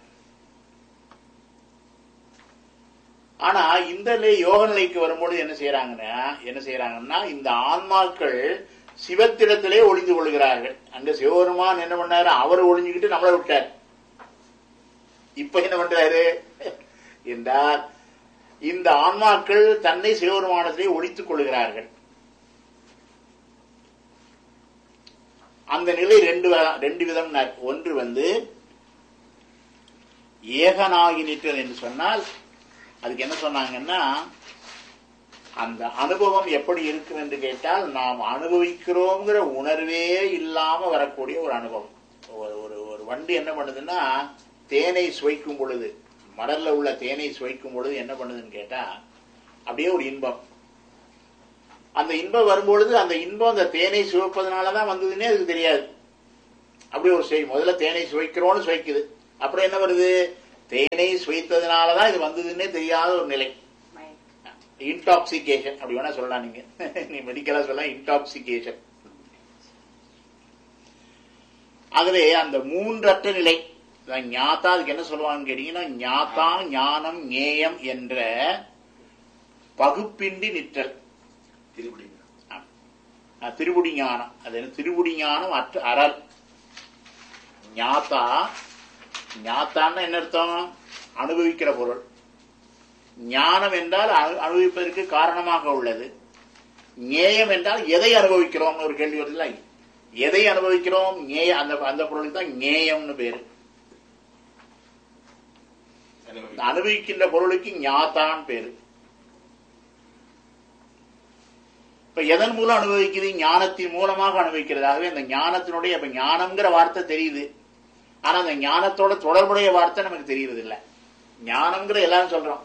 ஆனா இந்த யோக நிலைக்கு வரும்போது என்ன செய்யறாங்கன்னா இந்த ஆன்மாக்கள் சிவத்திடத்திலே ஒளிந்து கொள்கிறார்கள். அங்க சிவபெருமான் என்ன பண்ணாரு? அவர் ஒளிஞ்சுக்கிட்டு நம்மளை விட்டார். இப்ப என்ன பண்றாரு என்றால், இந்த ஆன்மாக்கள் தன்னை சிவபெருமானத்திலே ஒளித்துக் கொள்கிறார்கள். அந்த நிலை ரெண்டு விதம். ஒன்று ஏகனாகி நிற்றல் என்று சொன்னால், அதுக்கு என்ன சொன்னாங்கன்னா, அந்த அனுபவம் எப்படி இருக்கு என்று கேட்டால், நாம் அனுபவிக்கிறோங்கிற உணர்வே இல்லாம வரக்கூடிய ஒரு அனுபவம். ஒரு வண்டி என்ன பண்ணுதுன்னா, தேனை சுவைக்கும் பொழுது, மடல்ல உள்ள தேனை சுவைக்கும் பொழுது என்ன பண்ணுதுன்னு கேட்டா, அப்படியே ஒரு இன்பம். அந்த இன்பம் வரும்பொழுது அந்த இன்பம் அந்த தேனை சுவைப்பதனாலதான் வந்ததுன்னே அதுக்கு தெரியாது. அப்படி ஒரு ஸ்டேஜ். முதல்ல தேனை சுவைக்கிறோன்னு சுவைக்குது, அப்புறம் என்ன வருது, தேனை சுவைத்ததுனாலதான் இது வந்ததுன்னே தெரியாத ஒரு நிலை, இன்டாக்சிகேஷன் அப்படி வேணா சொல்லலாம். நீங்க நீ மெடிக்கலா சொல்லலாம் இன்டாக்சிகேஷன். ஆகவே அந்த மூன்றற்ற நிலை ஞாத்தா, அதுக்கு என்ன சொல்லுவாங்கன்னு கேட்டீங்கன்னா, ஞாத்தா ஞானம் ஞேயம் என்ற பகுப்பின்றி நிற்றல். திருவுடி ஞானம், அது என்ன, திருவுடி ஞானம் அறல். ஞாத்தா, ஞாத்தான்னு என்ன அர்த்தம், அனுபவிக்கிற பொருள். ஞானம் என்றால் அனுபவிப்பதற்கு காரணமாக உள்ளது. ஞேயம் என்றால் எதை அனுபவிக்கிறோம் ஒரு கேள்வி வருதுல்ல, எதை அனுபவிக்கிறோம், அந்த பொருளுக்கு தான் ஞேயம்னு பேரு. அனுபவிக்கின்ற பொருளுக்கு ஞாத்தான் பேரு. இப்ப எதன் மூலம் அனுபவிக்குது, ஞானத்தின் மூலமாக அனுபவிக்கிறதாகவே அந்த ஞானத்தினுடைய, இப்ப ஞானம்ங்கிற வார்த்தை தெரியுது, ஆனா அந்த ஞானத்தோட தொடர்புடைய வார்த்தை நமக்கு தெரியுறது இல்ல. ஞானம்ங்கிற எல்லாரும் சொல்றோம்,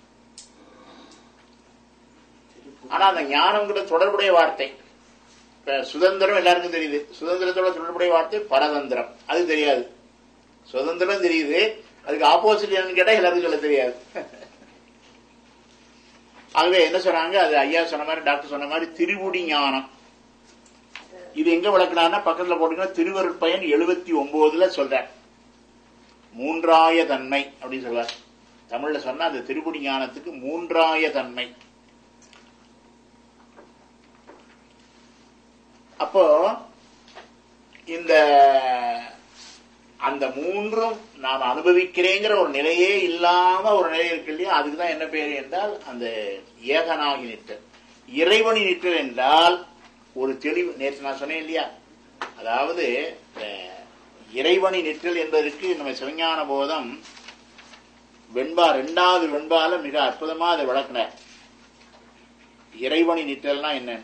ஆனா அந்த ஞானம்ங்கிற தொடர்புடைய வார்த்தை. இப்ப சுதந்திரம் எல்லாருக்கும் தெரியுது, சுதந்திரத்தோட தொடர்புடைய வார்த்தை பரதந்திரம், அது தெரியாது. சுதந்திரம் தெரியுது, அதுக்கு ஆப்போசிட் என்னன்னு கேட்டா எல்லாருக்கும் சொல்ல தெரியாது. ஆகவே என்ன சொன்னாங்க, அது ஐயா சொன்ன மாதிரி, டாக்டர் சொன்ன மாதிரி திருவுடி ஞானம். இது எங்க விளக்குனான்னா பக்கத்துல போட்டீங்கன்னா திருவருட்பயன் 79 சொல்ற மூன்றாய தன்மை அப்படின்னு சொல்வார். தமிழ்ல சொன்னா அந்த திருவுடி ஞானத்துக்கு மூன்றாய தன்மை. அப்போ இந்த அந்த மூன்றும் நாம் அனுபவிக்கிறேங்கிற ஒரு நிலையே இல்லாம ஒரு நிலை இருக்கு இல்லையா, அதுக்குதான் என்ன பேரு என்றால் அந்த ஏகனாகி நிற்றல். இறைவனி நிற்றல் என்றால் ஒரு தெளிவு. நேற்று நான் சொன்னேன் இல்லையா, அதாவது இறைவனி நிற்றல் என்பதற்கு நம்ம சிவஞான போதம் வெண்பா 2வது வெண்பால மிக அற்புதமா அதை விளக்குன. இறைவனி நிற்றல்னா என்ன,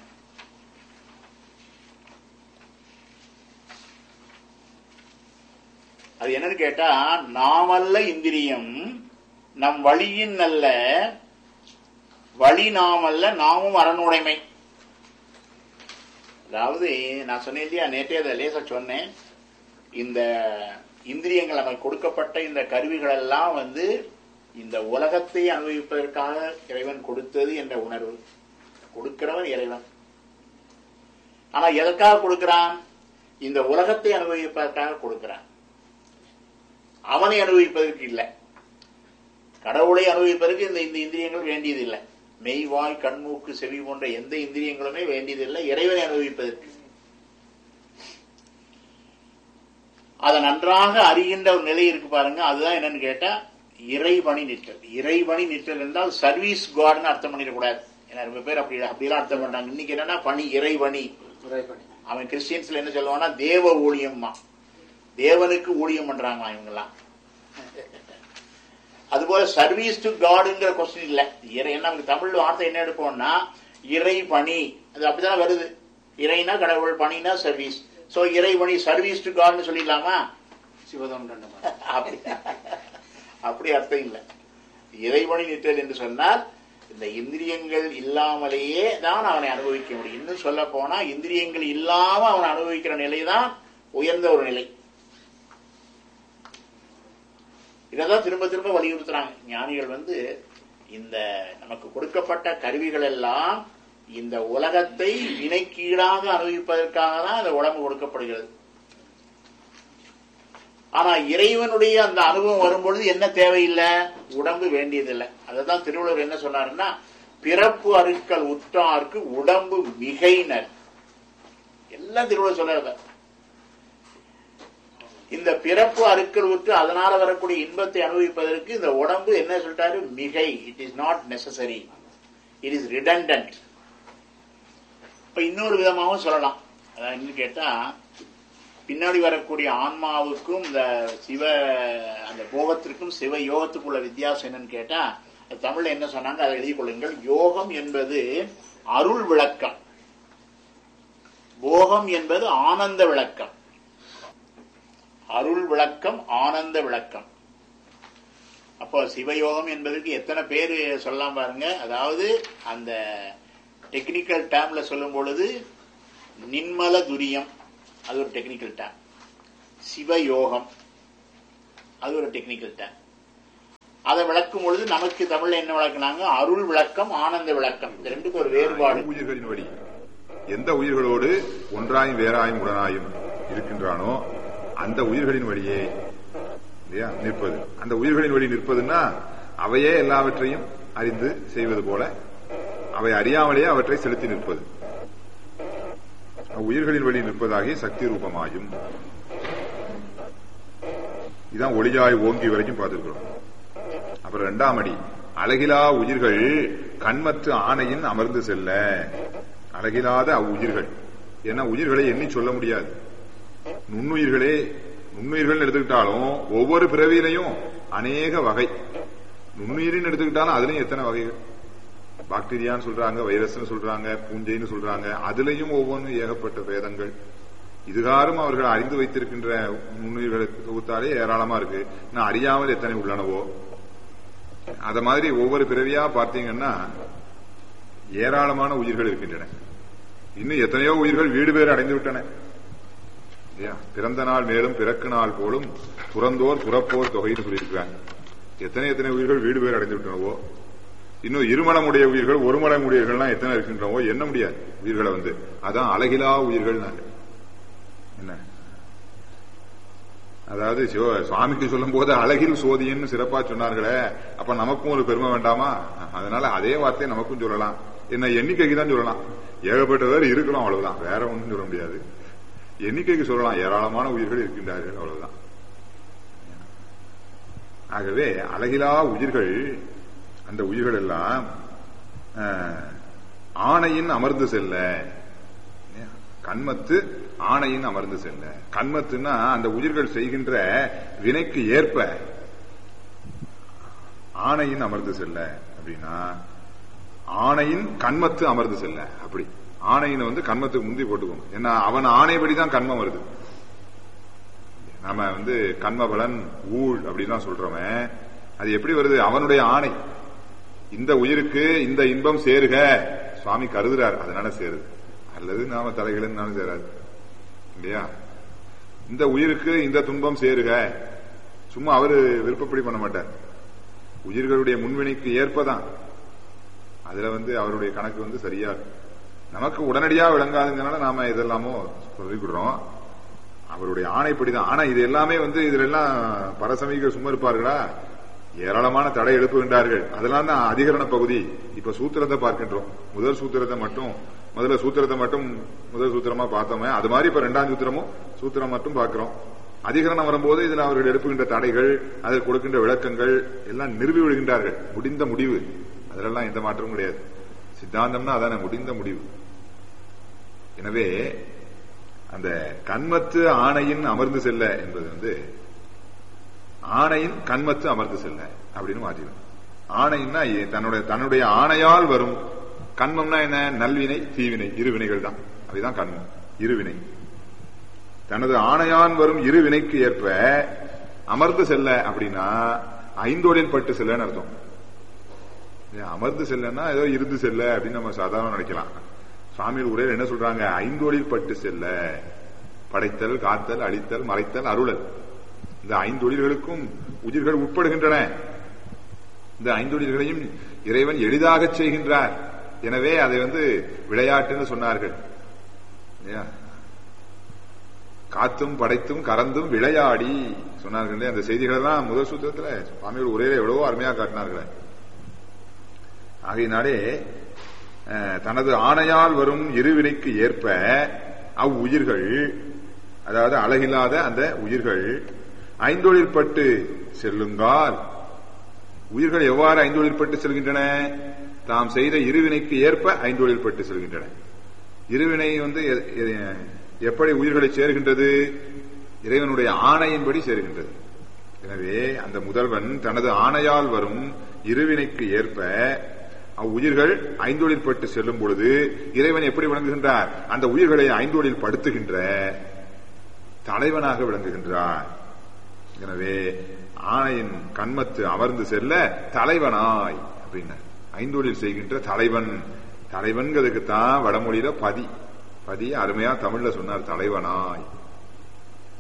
அது என்னன்னு கேட்டா, நாமல்ல இந்திரியம் நம் வழியின் அல்ல, வழி நாமல்ல நாமும் அரணுடைமை. அதாவது நான் சொன்னேன் இல்லையா, நேற்றே அதை லேசா சொன்னேன், இந்த இந்திரியங்கள் நமக்கு கொடுக்கப்பட்ட இந்த கருவிகள் எல்லாம் இந்த உலகத்தை அனுபவிப்பதற்காக இறைவன் கொடுத்தது என்ற உணர்வு. கொடுக்கிறவன் இறைவன், ஆனா எதற்காக கொடுக்கிறான், இந்த உலகத்தை அனுபவிப்பதற்காக கொடுக்கிறான், அவனை அனுபவிப்பதற்கு இல்லை. கடவுளை அனுபவிப்பதற்கு இந்த இந்திரியங்கள் வேண்டியது இல்லை. மெய்வாய் கண்மூக்கு செவி போன்ற எந்த இந்திரியங்களுமே வேண்டியதில்லை இறைவனை அனுபவிப்பதற்கு. அதை நன்றாக அறிகின்ற ஒரு நிலை இருக்கு பாருங்க, அதுதான் என்னன்னு கேட்டா இறைவனி நிற்றல். இறைவனி நிற்றல் என்றால் சர்வீஸ் காட்னு அர்த்தம் பண்ணிடக்கூடாது. ஏன்னா ரொம்ப பேர் அப்படிலாம் அர்த்தம் பண்றாங்க. இன்னைக்கு என்னன்னா பணி, இறைவனி. அவன் கிறிஸ்டியன்ஸ்ல என்ன சொல்லுவான்னா தேவ ஊழியம்மா, தேவனுக்கு ஊழியம் பண்றாங்க இவங்கெல்லாம். அதுபோல சர்வீஸ் டு காடுங்கிற கொஸ்டின் இல்ல. நமக்கு தமிழ் வார்த்தை என்ன எடுப்போம்னா இறை பணி, அது அப்படிதான் வருது. இறைனா கடவுள், பணினா சர்வீஸ். சோ இறைவனி சர்வீஸ் டு காட்னு சொல்லிடலாமா? சிவதம் அப்படி அர்த்தம் இல்லை. இறைவனி நிற்றல் என்று சொன்னால் இந்த இந்திரியங்கள் இல்லாமலேயே தான் அவனை அனுபவிக்க முடியும். இன்னும் சொல்ல போனா இந்திரியங்கள் இல்லாம அவனை அனுபவிக்கிற நிலைதான் உயர்ந்த ஒரு நிலை. இதான் திரும்ப திரும்ப வலியுறுத்துறாங்க ஞானிகள். இந்த நமக்கு கொடுக்கப்பட்ட கருவிகள் எல்லாம் இந்த உலகத்தை வினைக்கீடாக அனுபவிப்பதற்காக தான் இந்த உடம்பு கொடுக்கப்படுகிறது. ஆனா இறைவனுடைய அந்த அனுபவம் வரும்பொழுது என்ன தேவையில்லை, உடம்பு வேண்டியதில்லை. அததான் திருவள்ளுவர் என்ன சொன்னாருன்னா, பிறப்பு அருட்கள் உற்றார்க்கு உடம்பு மிகைனர். எல்லாம் திருவள்ளுவர் சொல்றாரு. இந்த பிறப்பு அருட்கள் உற்று அதனால வரக்கூடிய இன்பத்தை அனுபவிப்பதற்கு இந்த உடம்பு என்ன சொல்லிட்டாரு, மிகை. It is not necessary, it is redundant. இப்ப இன்னொரு விதமாகவும் சொல்லலாம். அதான் என்ன கேட்டா, பின்னாடி வரக்கூடிய ஆன்மாவுக்கும் இந்த அந்த போகத்திற்கும் சிவ யோகத்துக்குள்ள வித்தியாசம் என்னன்னு கேட்டா, தமிழ்ல என்ன சொன்னாங்க அதை எழுதிக் கொள்ளுங்கள். யோகம் என்பது அருள் விளக்கம், போகம் என்பது ஆனந்த விளக்கம். அருள் விளக்கம், ஆனந்த விளக்கம். அப்போ சிவயோகம் என்பதற்கு எத்தனை பேரு சொல்லலாம் பாருங்க. அதாவது அந்த டெக்னிக்கல் டேர்ம்ல சொல்லும் பொழுது நின்மல துரியம், அது ஒரு டெக்னிக்கல் டேர்ம். சிவயோகம், அது ஒரு டெக்னிக்கல் டேம். அதை விளக்கும் பொழுது நமக்கு தமிழ்ல என்ன விளக்குனாங்க? அருள் விளக்கம், ஆனந்த விளக்கம். இந்த ரெண்டுக்கு ஒரு வேறுபாடு.
உயிர்களின் வழி எந்த உயிர்களோடு ஒன்றாயும் வேறாயும் உடனாயும் இருக்கின்றானோ அந்த உயிர்களின் வழியே இல்லையா நிற்பது. அந்த உயிர்களின் வழி நிற்பதுன்னா அவையே எல்லாவற்றையும் அறிந்து செய்வது போல அவை அறியாமலேயே அவற்றை செலுத்தி நிற்பது. உயிர்களின் வழி நிற்பதாகிய சக்தி ரூபமாயும். இதான் ஒளியாய் ஓங்கி வரைக்கும் பார்த்திருக்கிறோம். அப்புறம் 2ஆம் அடி, அழகிலா உயிர்கள் கண்மற்ற ஆணையின் அமர்ந்து செல்ல. அழகிலாத அவ்வுயிர்கள், ஏன்னா உயிர்களை எண்ணி சொல்ல முடியாது. நுண்ணுயிர்கள் எடுத்துக்கிட்டாலும் ஒவ்வொரு பிறவியிலையும் அநேக வகை. நுண்ணுயிரின் எடுத்துக்கிட்டாலும் அதுலயும் எத்தனை வகைகள். பாக்டீரியான்னு சொல்றாங்க, வைரஸ்ன்னு சொல்றாங்க, பூஞ்சைன்னு சொல்றாங்க. அதுலயும் ஒவ்வொன்றும் ஏகப்பட்ட பேதங்கள். இதுகாரும் அவர்கள் அறிந்து வைத்திருக்கின்ற நுண்ணுயிர்களை தொகுத்தாலே ஏராளமா இருக்கு. நான் அறியாமல் எத்தனை உள்ளனவோ. அத மாதிரி ஒவ்வொரு பிறவியா பார்த்தீங்கன்னா ஏராளமான உயிர்கள் இருக்கின்றன. இன்னும் எத்தனையோ உயிர்கள் வீடு பேர் அடைந்து விட்டன. பிறந்த நாள் மேலும் பிறக்கு நாள் போலும் புறந்தோர் புறப்போர் தொகைன்னு சொல்லியிருக்கிறாங்க. எத்தனை உயிர்கள் வீடு பேர் அடைந்து விட்டனவோ. இன்னும் இருமலமுடைய உயிர்கள், ஒரு மலமுடையர்கள்லாம் எத்தனை இருக்கின்றனவோ எண்ண முடியாது உயிர்களை. அதான் அழகிலா உயிர்கள். என்ன அதாவது சுவாமிக்கு சொல்லும் போது அழகில் சோதியன்னு சிறப்பா சொன்னார்களே, அப்ப நமக்கும் ஒரு பெருமை வேண்டாமா? அதனால அதே வார்த்தையை நமக்கும் சொல்லலாம். என்ன எண்ணிக்கைக்கு தான் சொல்லலாம். ஏகப்பட்டவர் இருக்கிறோம், அவ்வளவுதான். வேற ஒன்றும் சொல்ல முடியாது. எண்ணிக்கைக்கு சொல்லலாம், ஏராளமான உயிர்கள் இருக்கின்றார்கள், அவ்வளவுதான். ஆகவே அழகிலா உயிர்கள், அந்த உயிர்கள் எல்லாம் ஆணையின் அமர்ந்து செல்ல. கண்மத்து ஆணையின் அமர்ந்து செல்ல. கண்மத்துன்னா அந்த உயிர்கள் செய்கின்ற வினைக்கு ஏற்ப ஆணையின் அமர்ந்து செல்ல. அப்படின்னா ஆணையின் கண்மத்து அமர்ந்து செல்ல. அப்படி ஆணையினை கண்மத்துக்கு முந்தி போட்டுக்கோங்க. ஏன்னா அவன் ஆணைப்படிதான் கண்மம் வருது. நம்ம கண்மபலன் ஊழ் அப்படின்லாம் சொல்றவன் அது எப்படி வருது? அவனுடைய ஆணை. இந்த உயிருக்கு இந்த இன்பம் சேருக சுவாமி கருதுறார், அதனால சேருது. அல்லது நாம தலைகளும் சேராது இல்லையா? இந்த உயிருக்கு இந்த துன்பம் சேருக சும்மா அவரு விருப்பப்படி பண்ண மாட்டார். உயிர்களுடைய முன்வினைக்கு ஏற்பதான். அதுல அவருடைய கணக்கு சரியா நமக்கு உடனடியா விளங்காதுங்கனால நாம இதெல்லாமோ சொல்லிவிடுறோம். அவருடைய ஆணைப்படிதான். ஆனா இது எல்லாமே இதுல எல்லாம் பரசமிகள் சும்மா இருப்பார்களா? ஏராளமான தடை எழுப்புகின்றார்கள். அதெல்லாம் தான் அதிகரண பகுதி. இப்ப சூத்திரத்தை பார்க்கின்றோம். முதல் சூத்திரத்தை மட்டும் முதல் சூத்திரமா பார்த்தோமே, அது மாதிரி இப்ப 2ஆம் சூத்திரம் மட்டும் பார்க்கிறோம். அதிகரணம் வரும்போது இதுல அவர்கள் எழுப்புகின்ற தடைகள், அதில் கொடுக்கின்ற விளக்கங்கள் எல்லாம் நிறுவி விடுகின்றார்கள். முடிந்த முடிவு. அதெல்லாம் எந்த மாற்றமும் கிடையாது. சித்தாந்தம்னா அதான முடிந்த முடிவு. எனவே அந்த கண்மத்து ஆணையின் அமர்ந்து செல்ல என்பது ஆணையின் கண்மத்து அமர்ந்து செல்ல அப்படின்னு மாற்றிடும். ஆணைன்னா தன்னுடைய ஆணையால் வரும். கண்மம்னா என்ன? நல்வினை தீவினை இருவினைகள் தான். அதுதான் கண்மம். இருவினை தனது ஆணையான் வரும் இருவினைக்கு ஏற்ப அமர்ந்து செல்ல. அப்படின்னா ஐந்தோடில் பட்டு செல்லன்னு அர்த்தம். அமர்ந்து செல்லன்னா ஏதோ இருந்து செல்ல அப்படின்னு நம்ம சாதாரண நினைக்கலாம். சுவாமிகள் உரையில் என்ன சொல்றாங்க? ஐந்தொழில் பட்டு செல்ல. படைத்தல், காத்தல், அழித்தல், மறைத்தல், அருளல். இந்த 5 தொழில்களுக்கும் உயிர்கள் உட்படுகின்றன. இந்த 5 தொழில்களையும் இறைவன் எளிதாக செய்கின்றார். எனவே அதை விளையாட்டுன்னு சொன்னார்கள். காத்தும் படைத்தும் கறந்தும் விளையாடி சொன்னார்கள். அந்த செய்திகள் எல்லாம் முதல் சூத்திரத்துல சுவாமிகள் உரையில எவ்வளவோ அருமையா காட்டினார்கள். ஆகையினாலே தனது ஆணையால் வரும் இருவினைக்கு ஏற்ப அவ்வுயிர்கள், அதாவது அழகில்லாத அந்த உயிர்கள் ஐந்தொழில் பட்டு செல்லுங்கால். உயிர்கள் எவ்வாறு ஐந்தொழில் பட்டு செல்கின்றன? தாம் செய்த இருவினைக்கு ஏற்ப ஐந்தொழில் பட்டு செல்கின்றன. இருவினை எப்படி உயிர்களை சேர்கின்றது? இறைவனுடைய ஆணையின்படி சேர்கின்றது. எனவே அந்த முதல்வன் தனது ஆணையால் வரும் இருவினைக்கு ஏற்ப அவ்வுயிர்கள் ஐந்தொழில் பட்டு செல்லும் பொழுது இறைவன் எப்படி விளங்குகின்றார்? அந்த உயிர்களை ஐந்தொழில் படுத்துகின்ற தலைவனாக விளங்குகின்றார். எனவே ஆணையின் கண்மத்து அமர்ந்து செல்ல தலைவனாய் அப்படின்னா ஐந்தொழில் செய்கின்ற தலைவன். தலைவன்கிறதுக்குத்தான் வடமொழியில பதி அருமையா தமிழ்ல சொன்னார். தலைவனாய்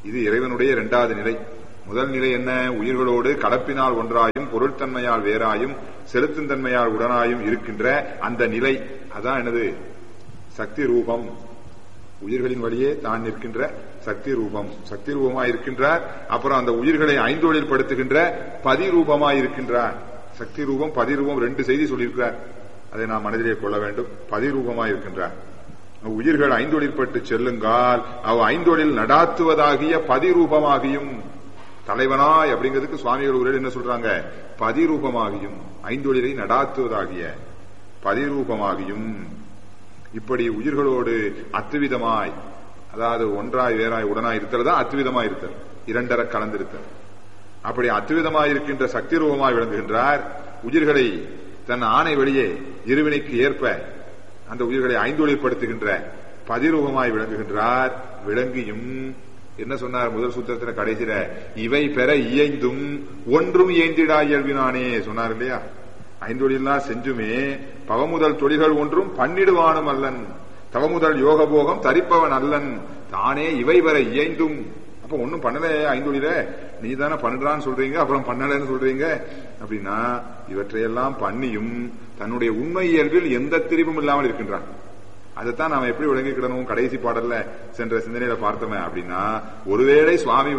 இது இறைவனுடைய இரண்டாவது நிலை. முதல் நிலை என்ன? உயிர்களோடு கலப்பினால் ஒன்றாயும் பொருள்தன்மையால் வேறாயும் செலுத்தும் தன்மையால் உடனாயும் இருக்கின்ற அந்த நிலை. அதான் என்னது? சக்தி ரூபம். உயிர்களின் வழியே தான் நிற்கின்ற சக்தி ரூபம். சக்தி ரூபமாய் இருக்கின்றார். அப்புறம் அந்த உயிர்களை ஐந்தொழில் படுத்துகின்ற பதிரூபமாய் இருக்கின்றார். சக்தி ரூபம் பதிரூபம் 2 செய்தி சொல்லியிருக்கிறார். அதை நாம் மனதிலே கொள்ள வேண்டும். பதிரூபமாய் இருக்கின்றார். உயிர்கள் ஐந்தொழிற்பட்டு செல்லுங்கால் அவ் ஐந்தொழில் நடாத்துவதாகிய பதிரூபமாகியும் தலைவனாய் அப்படிங்கிறதுக்கு சுவாமிகள் உரையில் என்ன சொல்றாங்க? பதிரூபமாகியும் ஐந்தொழிலை நடாத்துவதாகிய பதிரூபமாகியும். இப்படி உயிர்களோடு அத்துவிதமாய், அதாவது ஒன்றாய் வேறாய் உடனாய் இருத்தல் தான் அத்துவிதமாய் இருத்தல், இரண்டர கலந்திருத்தல். அப்படி அத்துவிதமாய் இருக்கின்ற சக்தி ரூபமாய் விளங்குகின்றார். உயிர்களை தன் ஆணை வெளியே இருவினைக்கு ஏற்ப அந்த உயிர்களை ஐந்தொழிற்படுத்துகின்ற பதிரூபமாய் விளங்குகின்றார். விளங்கியும் என்ன சொன்னார் முதல் சூத்திரத்தின கடைசியில? இவை பெற இயைந்தும் ஒன்றும் இயந்திடா இயல்பினானே சொன்னார் இல்லையா? ஐந்தொழிலாம் செஞ்சுமே பவமுதல் தொழில்கள் ஒன்றும் பண்ணிடுவானும் அல்லன், தவமுதல் யோக போகம் தரிப்பவன் அல்லன், தானே இவை பெற இயைந்தும். அப்ப ஒன்னும் பண்ணல ஐந்தொழில, நீ தானே பண்றான்னு சொல்றீங்க, அப்புறம் பண்ணலன்னு சொல்றீங்க. அப்படின்னா இவற்றையெல்லாம் பண்ணியும் தன்னுடைய உண்மை இயல்பில் எந்த திரிவும் இல்லாமல் இருக்கின்றான். அதைத்தான் நாம எப்படி விளங்கிக்கிடணும்? கடைசி பாடல்ல சென்ற சிந்தனையில பார்த்தோமே அப்படின்னா, ஒருவேளை சுவாமி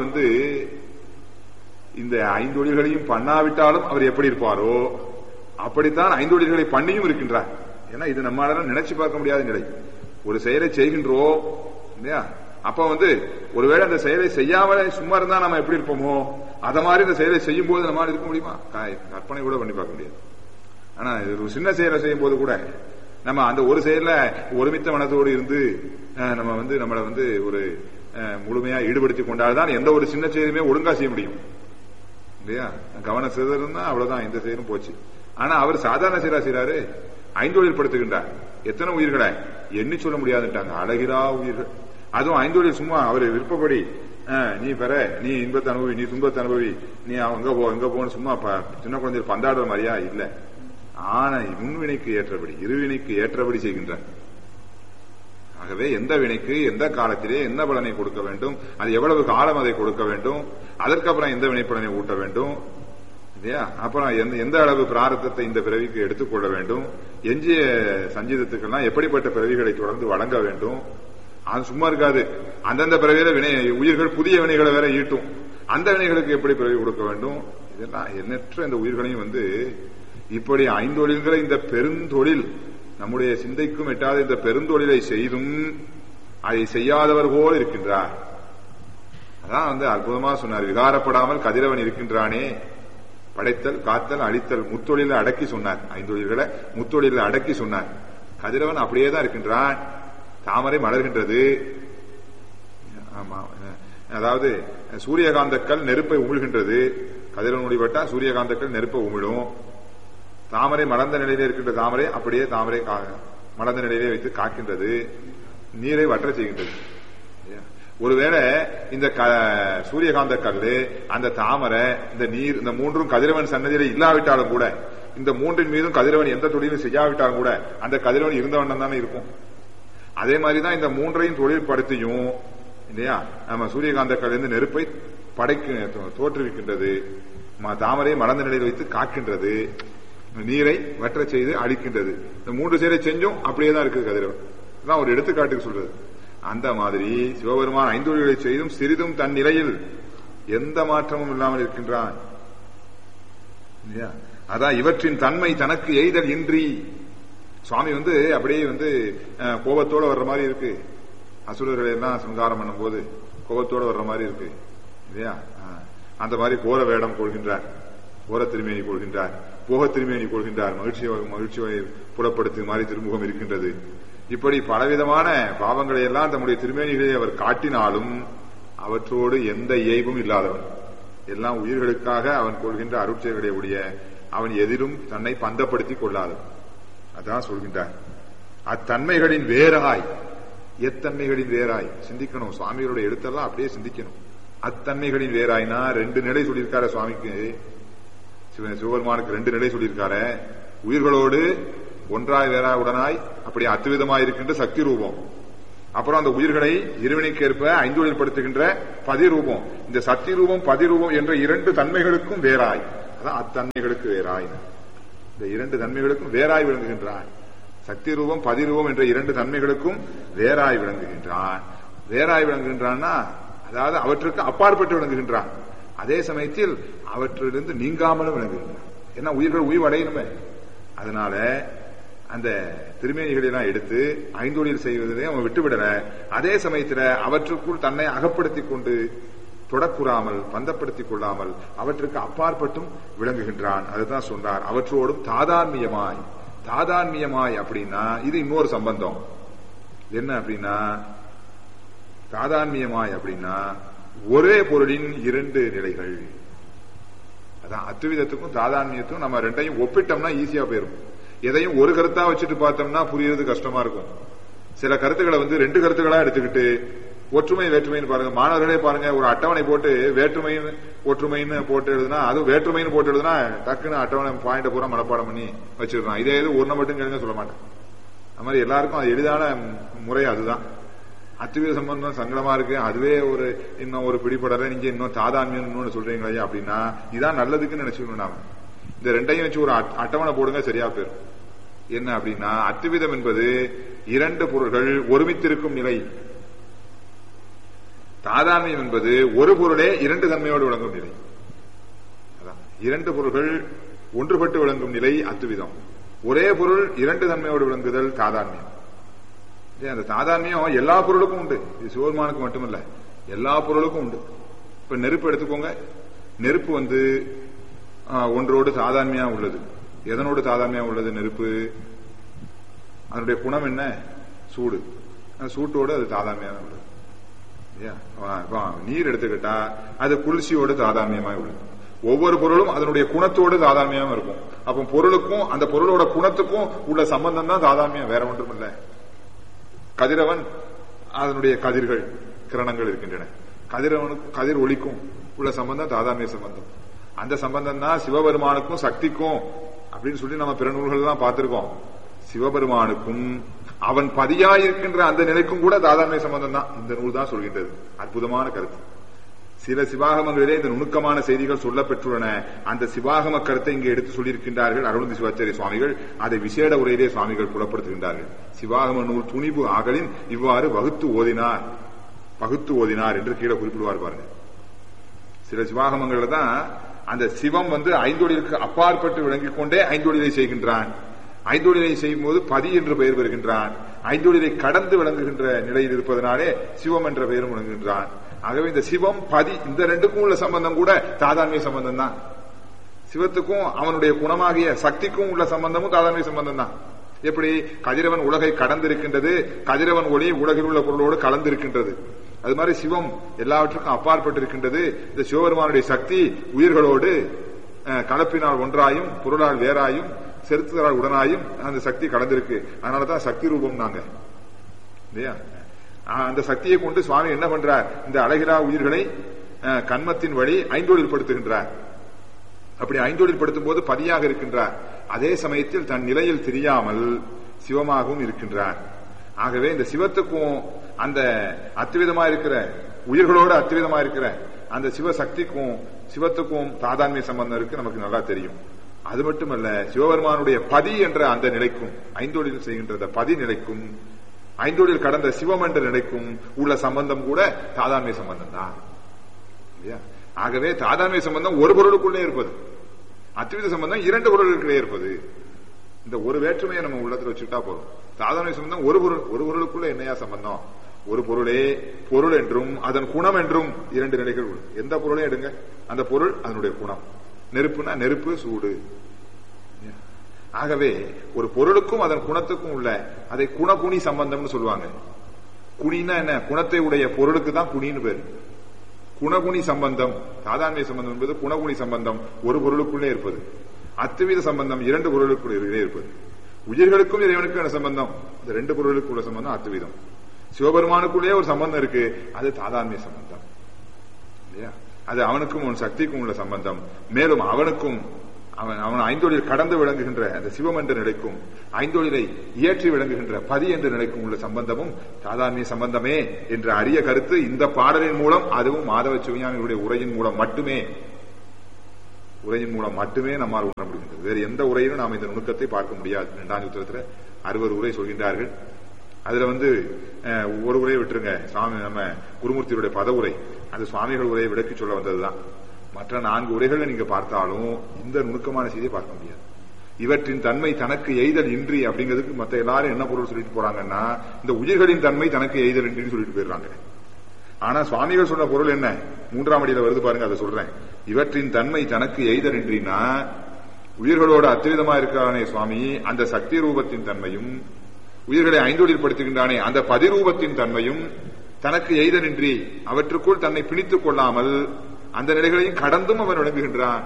இந்த ஐந்தொழில்களையும் பண்ணாவிட்டாலும் அவர் எப்படி இருப்பாரோ அப்படித்தான் ஐந்தொழில்களை பண்ணியும் இருக்கின்றார். ஏன்னா இது நம்மளால நினைச்சு பார்க்க முடியாத நிலை. ஒரு செயலை செய்கின்றோம் இல்லையா? அப்ப ஒருவேளை அந்த செயலை செய்யாமலே சும்மா இருந்தா நம்ம எப்படி இருப்போமோ அத மாதிரி இந்த செயலை செய்யும் போது நம்ம இருக்க முடியுமா? கற்பனை கூட பண்ணி பார்க்க முடியாது. ஆனா ஒரு சின்ன செயலை செய்யும் போது கூட நம்ம அந்த ஒரு செயல ஒருமித்த மனத்தோடு இருந்து நம்ம நம்மளை ஒரு முழுமையா ஈடுபடுத்திக் கொண்டால்தான் எந்த ஒரு சின்ன செயலுமே ஒழுங்கா செய்ய முடியும் இல்லையா? கவனம் சிதறதுன்னா அவ்வளவுதான், எந்த செயலும் போச்சு. ஆனா அவர் சாதாரண செயலா செய்யறாரு, ஐந்தொழில் படுத்துகின்றார். எத்தனை உயிர்களை எண்ணி சொல்ல முடியாதுட்டாங்க, அழகிரா உயிர்கள். அதுவும் ஐந்தொழில் சும்மா அவர் விருப்பப்படி நீ பெற, நீ இன்பத்தை அனுபவி, நீ துன்பத்தை அனுபவி, நீ எங்க போன்னு சும்மா சின்ன குழந்தைகள் பந்தாடுற மாதிரியா இல்ல. ஆனா முன்வினைக்கு ஏற்றபடி இருவினைக்கு ஏற்றபடி செய்கின்றார். ஆகவே எந்த வினைக்கு எந்த காலத்திலே என்ன பலனை கொடுக்க வேண்டும், அது எவ்வளவு காலம் அதை கொடுக்க வேண்டும், அதற்கப்புறம் எந்த வினைப்பலனை ஊட்ட வேண்டும் இல்லையா? அப்புறம் எந்த அளவு பிராரத்தத்தை இந்த பிறவிக்கு எடுத்துக்கொள்ள வேண்டும், எஞ்சிய சஞ்சீதத்துக்கெல்லாம் எப்படிப்பட்ட பிறவிகளை தொடர்ந்து வழங்க வேண்டும். அது சும்மா இருக்காது. அந்தந்த பிறவியில உயிர்கள் புதிய வினைகளை வேற ஈட்டும். அந்த வினைகளுக்கு எப்படி பிறவி கொடுக்க வேண்டும், இதெல்லாம் எண்ணற்ற இந்த உயிர்களையும் இப்படி ஐந்தொழில்களை இந்த பெருந்தொழில் நம்முடைய சிந்தைக்கும் எட்டாத இந்த பெருந்தொழிலை செய்தும் அதை செய்யாதவர் போல் இருக்கின்றார். அதான் அற்புதமா சொன்னார். விகாரப்படாமல் கதிரவன் இருக்கின்றானே, படைத்தல் காத்தல் அழித்தல் முத்தொழில அடக்கி சொன்னார். ஐந்தொழில்களை முத்தொழில அடக்கி சொன்னார். கதிரவன் அப்படியே தான் இருக்கின்றான். தாமரை மலர்கின்றது. ஆமா, அதாவது சூரியகாந்தக்கள் நெருப்பை உமிழ்கின்றது. கதிரவன் முடிபட்டா சூரியகாந்தக்கள் நெருப்பை உமிழும். தாமரை மலர்ந்த நிலையிலே இருக்கின்ற தாமரை அப்படியே தாமரை மலர்ந்த நிலையிலே வைத்து காக்கின்றது, நீரை வற்ற செய்கின்றது. ஒருவேளை இந்த சூரியகாந்த கல்லு, அந்த தாமரை, இந்த நீர், இந்த மூன்றும் கதிரவன் சன்னதியில இல்லாவிட்டாலும் கூட, இந்த மூன்றின் மீதும் கதிரவன் எந்த தொழிலும் செய்யாவிட்டாலும் கூட அந்த கதிரவன் இருந்தவண்ணம் தானே இருக்கும். அதே மாதிரிதான் இந்த மூன்றையும் தொழில் படுத்தியும் இல்லையா, நம்ம சூரியகாந்த கல்லிருந்து நெருப்பை தோற்றுவிக்கின்றது, தாமரையை மலர்ந்த நிலையில் வைத்து காக்கின்றது, நீரை வற்ற செய்து அழிக்கின்றது. இந்த மூன்று செயலை செஞ்சும் அப்படியேதான் இருக்குது கதிரவன். தான் ஒரு எடுத்துக்காட்டுக்கு சொல்றது. அந்த மாதிரி சிவபெருமான் ஐந்தொழில்களை செய்தும் சிறிதும் தன் நிலையில் எந்த மாற்றமும் இல்லாமல் இருக்கின்றான். அதான் இவற்றின் தன்மை தனக்கு எய்தல் இன்றி. சுவாமி அப்படியே கோபத்தோட வர்ற மாதிரி இருக்கு. அசுரர்களை எல்லாம் சங்காரம் பண்ணும் போது கோபத்தோட வர்ற மாதிரி இருக்கு இல்லையா? அந்த மாதிரி கோர வேடம் கொள்கின்றார், கோர திருமேனி கொள்கின்றார், போக திருமேனி கொள்கின்றார், மகிழ்ச்சியை புலப்படுத்தும் மாதிரி திருமுகம் இருக்கின்றது. இப்படி பலவிதமான பாவங்களை எல்லாம் தம்முடைய திருமேனிகளை அவர் காட்டினாலும் அவற்றோடு எந்த இயைபும் இல்லாதவன். எல்லாம் உயிர்களுக்காக அவன் கொள்கின்ற அருட்செயல்களை உடைய அவன் எதிரும் தன்னை பந்தப்படுத்திக் கொள்ளாதவன். அதான் சொல்கின்றார். அத்தன்மைகளின் வேறாய், எத்தன்மைகளின் வேறாய் சிந்திக்கணும். சுவாமிகளுடைய எழுத்தெல்லாம் அப்படியே சிந்திக்கணும். அத்தன்மைகளின் வேறாய்னா 2 நிலை சொல்லியிருக்காரு சுவாமிக்கு. சிவபெருமானுக்கு 2 நிலை சொல்லியிருக்காரு. உயிர்களோடு ஒன்றாய் வேறாய் உடனாய் அப்படி அத்துவிதமாய் இருக்கின்ற சக்தி ரூபம், அப்புறம் அந்த உயிர்களை இருவினைக்கேற்ப ஐந்தொழில் படுத்துகின்ற பதிரூபம். இந்த சக்தி ரூபம் பதிரூபம் என்ற இரண்டு தன்மைகளுக்கும் வேறாய், அதான் அத்தன்மைகளுக்கு வேறாய், இந்த இரண்டு தன்மைகளுக்கும் வேறாய் விளங்குகின்றான். சக்தி ரூபம் பதிரூபம் என்ற இரண்டு தன்மைகளுக்கும் வேறாய் விளங்குகின்றான். வேறாய் விளங்குகின்றான்னா அதாவது அவற்றுக்கு அப்பாற்பட்டு விளங்குகின்றான். அதே சமயத்தில் அவற்றிலிருந்து நீங்காமலும் விளங்குகின்றான். ஏன்னா உயிர்கள் உயிர் அடையணுமே. அதனால அந்த திருமேனிகளை எல்லாம் எடுத்து ஐந்தொழில் செய்வதிலே அவன் விட்டுவிடல. அதே சமயத்துல அவற்றுக்குள் தன்னை அகப்படுத்திக் கொண்டு தொடக்கூறாமல் பந்தப்படுத்திக் கொள்ளாமல் அவற்றுக்கு அப்பாற்பட்டும் விளங்குகின்றான். அதுதான் சொன்னார், அவற்றோடும் தாதான்மியமாய். தாதான்மியமாய் அப்படின்னா இது இன்னொரு சம்பந்தம். என்ன அப்படின்னா தாதான்மியமாய் அப்படின்னா ஒரே பொருளின் இரண்டு நிலைகள். அதான் அத்துவிதத்துக்கும் தாதான்மியத்துக்கும் நம்ம ரெண்டையும் ஒப்பிட்டோம்னா ஈஸியா போயிரும். எதையும் ஒரு கருத்தா வச்சுட்டு பார்த்தோம்னா புரியுறது கஷ்டமா இருக்கும். சில கருத்துக்களை ரெண்டு கருத்துக்களா எடுத்துக்கிட்டு ஒற்றுமை வேற்றுமைன்னு பாருங்க. மாணவர்களே பாருங்க, ஒரு அட்டவணை போட்டு வேற்றுமைன்னு ஒற்றுமைன்னு போட்டு எழுதுனா, அது வேற்றுமைன்னு போட்டு எழுதுனா டக்குன்னு அட்டவணை பாயிண்ட பூரா மனப்பாடம் பண்ணி வச்சிருக்கான். இதே இது ஒன்றை மட்டும் கேளுங்க சொல்ல மாட்டேன். அது மாதிரி எல்லாருக்கும் அது எளிதான முறை அதுதான். அத்துவித சம்பந்தம் சங்கடமா இருக்கு, அதுவே ஒரு இன்னும் ஒரு பிடிபடற, நீங்க இன்னும் தாதான்மியம் இன்னொன்னு சொல்றீங்களே அப்படின்னா இதான் நல்லதுக்குன்னு நினைச்சுக்கணும். நாம இந்த ரெண்டையும் வச்சு ஒரு அட்டவணை போடுங்க, சரியா போயிரும். என்ன அப்படின்னா அத்துவிதம் என்பது இரண்டு பொருள்கள் ஒருமித்திருக்கும் நிலை. தாதான்மியம் என்பது ஒரு பொருளே இரண்டு தன்மையோடு விளங்கும் நிலை. அதான் இரண்டு பொருள்கள் ஒன்றுபட்டு விளங்கும் நிலை அத்துவிதம். ஒரே பொருள் இரண்டு தன்மையோடு விளங்குதல் தாதான்மியம். அந்த தாதான்மியம் எல்லா பொருளுக்கும் உண்டு. இது சிவபெருமானுக்கு மட்டுமல்ல, எல்லா பொருளுக்கும் உண்டு. இப்ப நெருப்பு எடுத்துக்கோங்க. நெருப்பு ஒன்றோடு தாதான்மையா உள்ளது. எதனோடு தாதான்மையா உள்ளது நெருப்பு? அதனுடைய குணம் என்ன? சூடு. அந்த சூட்டோடு அது தாதான்மையா உள்ளது. நீர் எடுத்துக்கிட்டா அது குளிர்ச்சியோடு தாதான்மியமாக உள்ளது. ஒவ்வொரு பொருளும் அதனுடைய குணத்தோடு தாதான்மியமா இருக்கும். அப்ப பொருளுக்கும் அந்த பொருளோட குணத்துக்கும் உள்ள சம்பந்தம் தான் தாதான்மியம், வேற ஒன்றும் இல்லை. கதிரவன் அதனுடைய கதிர்கள் கிரணங்கள் இருக்கின்றன. கதிரவனுக்கும் கதிர் ஒளிக்கும் உள்ள சம்பந்தம் தாதான்மிய சம்பந்தம். அந்த சம்பந்தம் தான் சிவபெருமானுக்கும் சக்திக்கும் அப்படின்னு சொல்லி நம்ம பிற நூல்கள் எல்லாம் பார்த்திருக்கோம். சிவபெருமானுக்கும் அவன் பதியாயிருக்கின்ற அந்த நிலைக்கும் கூட தாதான்மிய சம்பந்தம் தான் இந்த நூல் தான் சொல்கின்றது. அற்புதமான கருத்து. சில சிவாகமங்களிலே இந்த நுணுக்கமான செய்திகள் சொல்லப்பெற்றுள்ளன. அந்த சிவாகம கருத்தை இங்கே எடுத்து சொல்லியிருக்கின்றார்கள் அருள்ந்தி சிவாச்சாரிய சுவாமிகள். அதை விசேட உரையிலே சுவாமிகள் புலப்படுத்துகின்றார்கள். சிவாகம நூல் துணிவு ஆகலின் இவ்வாறு பகுத்து ஓதினார் என்று கீழே குறிப்பிடுவார் பாருங்க. சில சிவாகமங்கள்ல தான் அந்த சிவம் ஐந்தொழிலுக்கு அப்பாற்பட்டு விளங்கிக் கொண்டே ஐந்தொழிலை செய்கின்றான். ஐந்தொழிலை செய்யும் போது பதி என்று பெயர் பெறுகின்றான். ஐந்தொழிலை கடந்து விளங்குகின்ற நிலையில் இருப்பதனாலே சிவம் என்ற பெயரும் விளங்குகின்றான். ஆகவே இந்த சிவம் பதி இந்த ரெண்டுக்கும் உள்ள சம்பந்தம் கூட தாதான்மிய சம்பந்தம் தான். சிவத்துக்கும் அவனுடைய குணமாகிய சக்திக்கும் உள்ள சம்பந்தமும் தாதான்மிய சம்பந்தம் தான். எப்படி கதிரவன் உலகை கடந்திருக்கின்றது, கதிரவன் ஒளி உலகில் உள்ள பொருளோடு கலந்திருக்கின்றது. அது மாதிரி சிவம் எல்லாவற்றுக்கும் அப்பாற்பட்டு இருக்கின்றது. இந்த சிவபெருமானுடைய சக்தி உயிர்களோடு கலப்பினால் ஒன்றாயும் பொருளால் வேறாயும் செலுத்துதலால் உடனாயும் அந்த சக்தி கலந்திருக்கு. அதனாலதான் சக்தி ரூபம் நாங்க இல்லையா. அந்த சக்தியை கொண்டு சுவாமி என்ன பண்றார்? இந்த அழகிலா உயிர்களை கண்மத்தின் வழி ஐந்தொழில் படுத்துகின்றார். அப்படி ஐந்தொழில் படுத்தும் போது பதியாக இருக்கின்றார். அதே சமயத்தில் தன் நிலையில் தெரியாமல் சிவமாகவும் இருக்கின்றார். ஆகவே இந்த சிவத்துக்கும் அந்த அத்விதமா இருக்கிற உயிர்களோடு அத்விதமா இருக்கிற அந்த சிவசக்திக்கும் சிவத்துக்கும் தாதான்மிய சம்பந்தம் இருக்கு, நமக்கு நல்லா தெரியும். அது மட்டுமல்ல, சிவபெருமானுடைய பதி என்ற அந்த நிலைக்கும் ஐந்தொழில் செய்கின்ற பதி நிலைக்கும் ஐந்தொழில் கடந்த சிவம் என்ற நிலைக்கும் உள்ள சம்பந்தம் கூட தாதான்மிய சம்பந்தம் தான். ஆகவே தாதான்மிய சம்பந்தம் ஒரு பொருளுக்குள்ளே இருப்பது, அத்வித சம்பந்தம் இரண்டு பொருளுக்குள்ளே இருப்பது. இந்த ஒரு வேற்றுமையை நம்ம உள்ளத்துல வச்சுட்டா போதும். தாதான்மிய சம்பந்தம் ஒரு பொருளுக்குள்ள என்னையா சம்பந்தம்? ஒரு பொருளே பொருள் என்றும் அதன் குணம் என்றும் இரண்டு நிலைகள் உள்ளது. எந்த பொருளையும் எடுங்க, அந்த பொருள் அதனுடைய குணம். நெருப்புனா நெருப்பு, சூடு. ஆகவே ஒரு பொருளுக்கும் அதன் குணத்துக்கும் உள்ள அதை குணகுணி சம்பந்தம்னு சொல்லுவாங்க. குணின்னா என்ன? குணத்தை உடைய பொருளுக்கு தான் குணின்னு பேரு. குணகுணி சம்பந்தம், தாதான்மிய சம்பந்தம் என்பது குணகுணி சம்பந்தம் ஒரு பொருளுக்குள்ளே இருப்பது. அத்துவித சம்பந்தம் இரண்டு பொருளுக்குள்ளே இருப்பது. உயிர்களுக்கும் இறைவனுக்கும் சம்பந்தம், இந்த ரெண்டு பொருளுக்கு உள்ள சம்பந்தம் அத்துவிதம். சிவபெருமானுக்குள்ளே ஒரு சம்பந்தம் இருக்கு, அது தாதான்மிய சம்பந்தம் இல்லையா. அது அவனுக்கும் அவன் சக்திக்கும் உள்ள சம்பந்தம். மேலும் அவனுக்கும் அவன் ஐந்தொழில் கடந்து விளங்குகின்ற அந்த சிவம் என்ற நிலைக்கும் ஐந்தொழிலை இயற்றி விளங்குகின்ற பதி என்ற நிலைக்கும் உள்ள சம்பந்தமும் சாதாரண சம்பந்தமே என்ற அரிய கருத்து இந்த பாடலின் மூலம், அதுவும் மாதவ சிவஞானிகளுடைய உரையின் மூலம் மட்டுமே நம்மால் உணர முடிகின்றது. வேறு எந்த உரையிலும் நாம் இந்த நுணுக்கத்தை பார்க்க முடியாது. 2ஆம் சூத்திரத்தில் 60 உரை சொல்கின்றார்கள். அதுல ஒரு உரையை விட்டுருங்க, சுவாமி நம்ம குருமூர்த்தியுடைய பத உரை, அது சுவாமிகள் உரையை விளக்கி சொல்ல வந்ததுதான். மற்ற 4 உரைகளை நீங்க பார்த்தாலும் இந்த நுணுக்கமான செய்தியை பார்க்க முடியாது. இவற்றின் தன்மை தனக்கு எய்தல் இன்றி அப்படிங்கிறதுக்கு மற்ற எல்லாரும் என்ன பொருள் சொல்லிட்டு போறாங்கன்னா, இந்த உயிர்களின் தன்மை தனக்கு எய்தல் இன்றின்னு சொல்லிட்டு போயிடுறாங்க. ஆனா சுவாமிகள் சொன்ன பொருள் என்ன? 3ஆம் அடியில வருது பாருங்க, அதை சொல்றேன். இவற்றின் தன்மை தனக்கு எய்தல் இன்றினா, உயிர்களோட அத்விதமா இருக்கிறானே சுவாமி, அந்த சக்தி ரூபத்தின் தன்மையும், உயிர்களை ஐந்தொழில் படுத்துகின்றானே அந்த பதிரூபத்தின் தன்மையும் தனக்கு எய்தனின்றி அவற்றுக்குள் தன்னை பிணித்துக் கொள்ளாமல் அந்த நிலைகளையும் கடந்தும் அவன் விளங்குகின்றான்.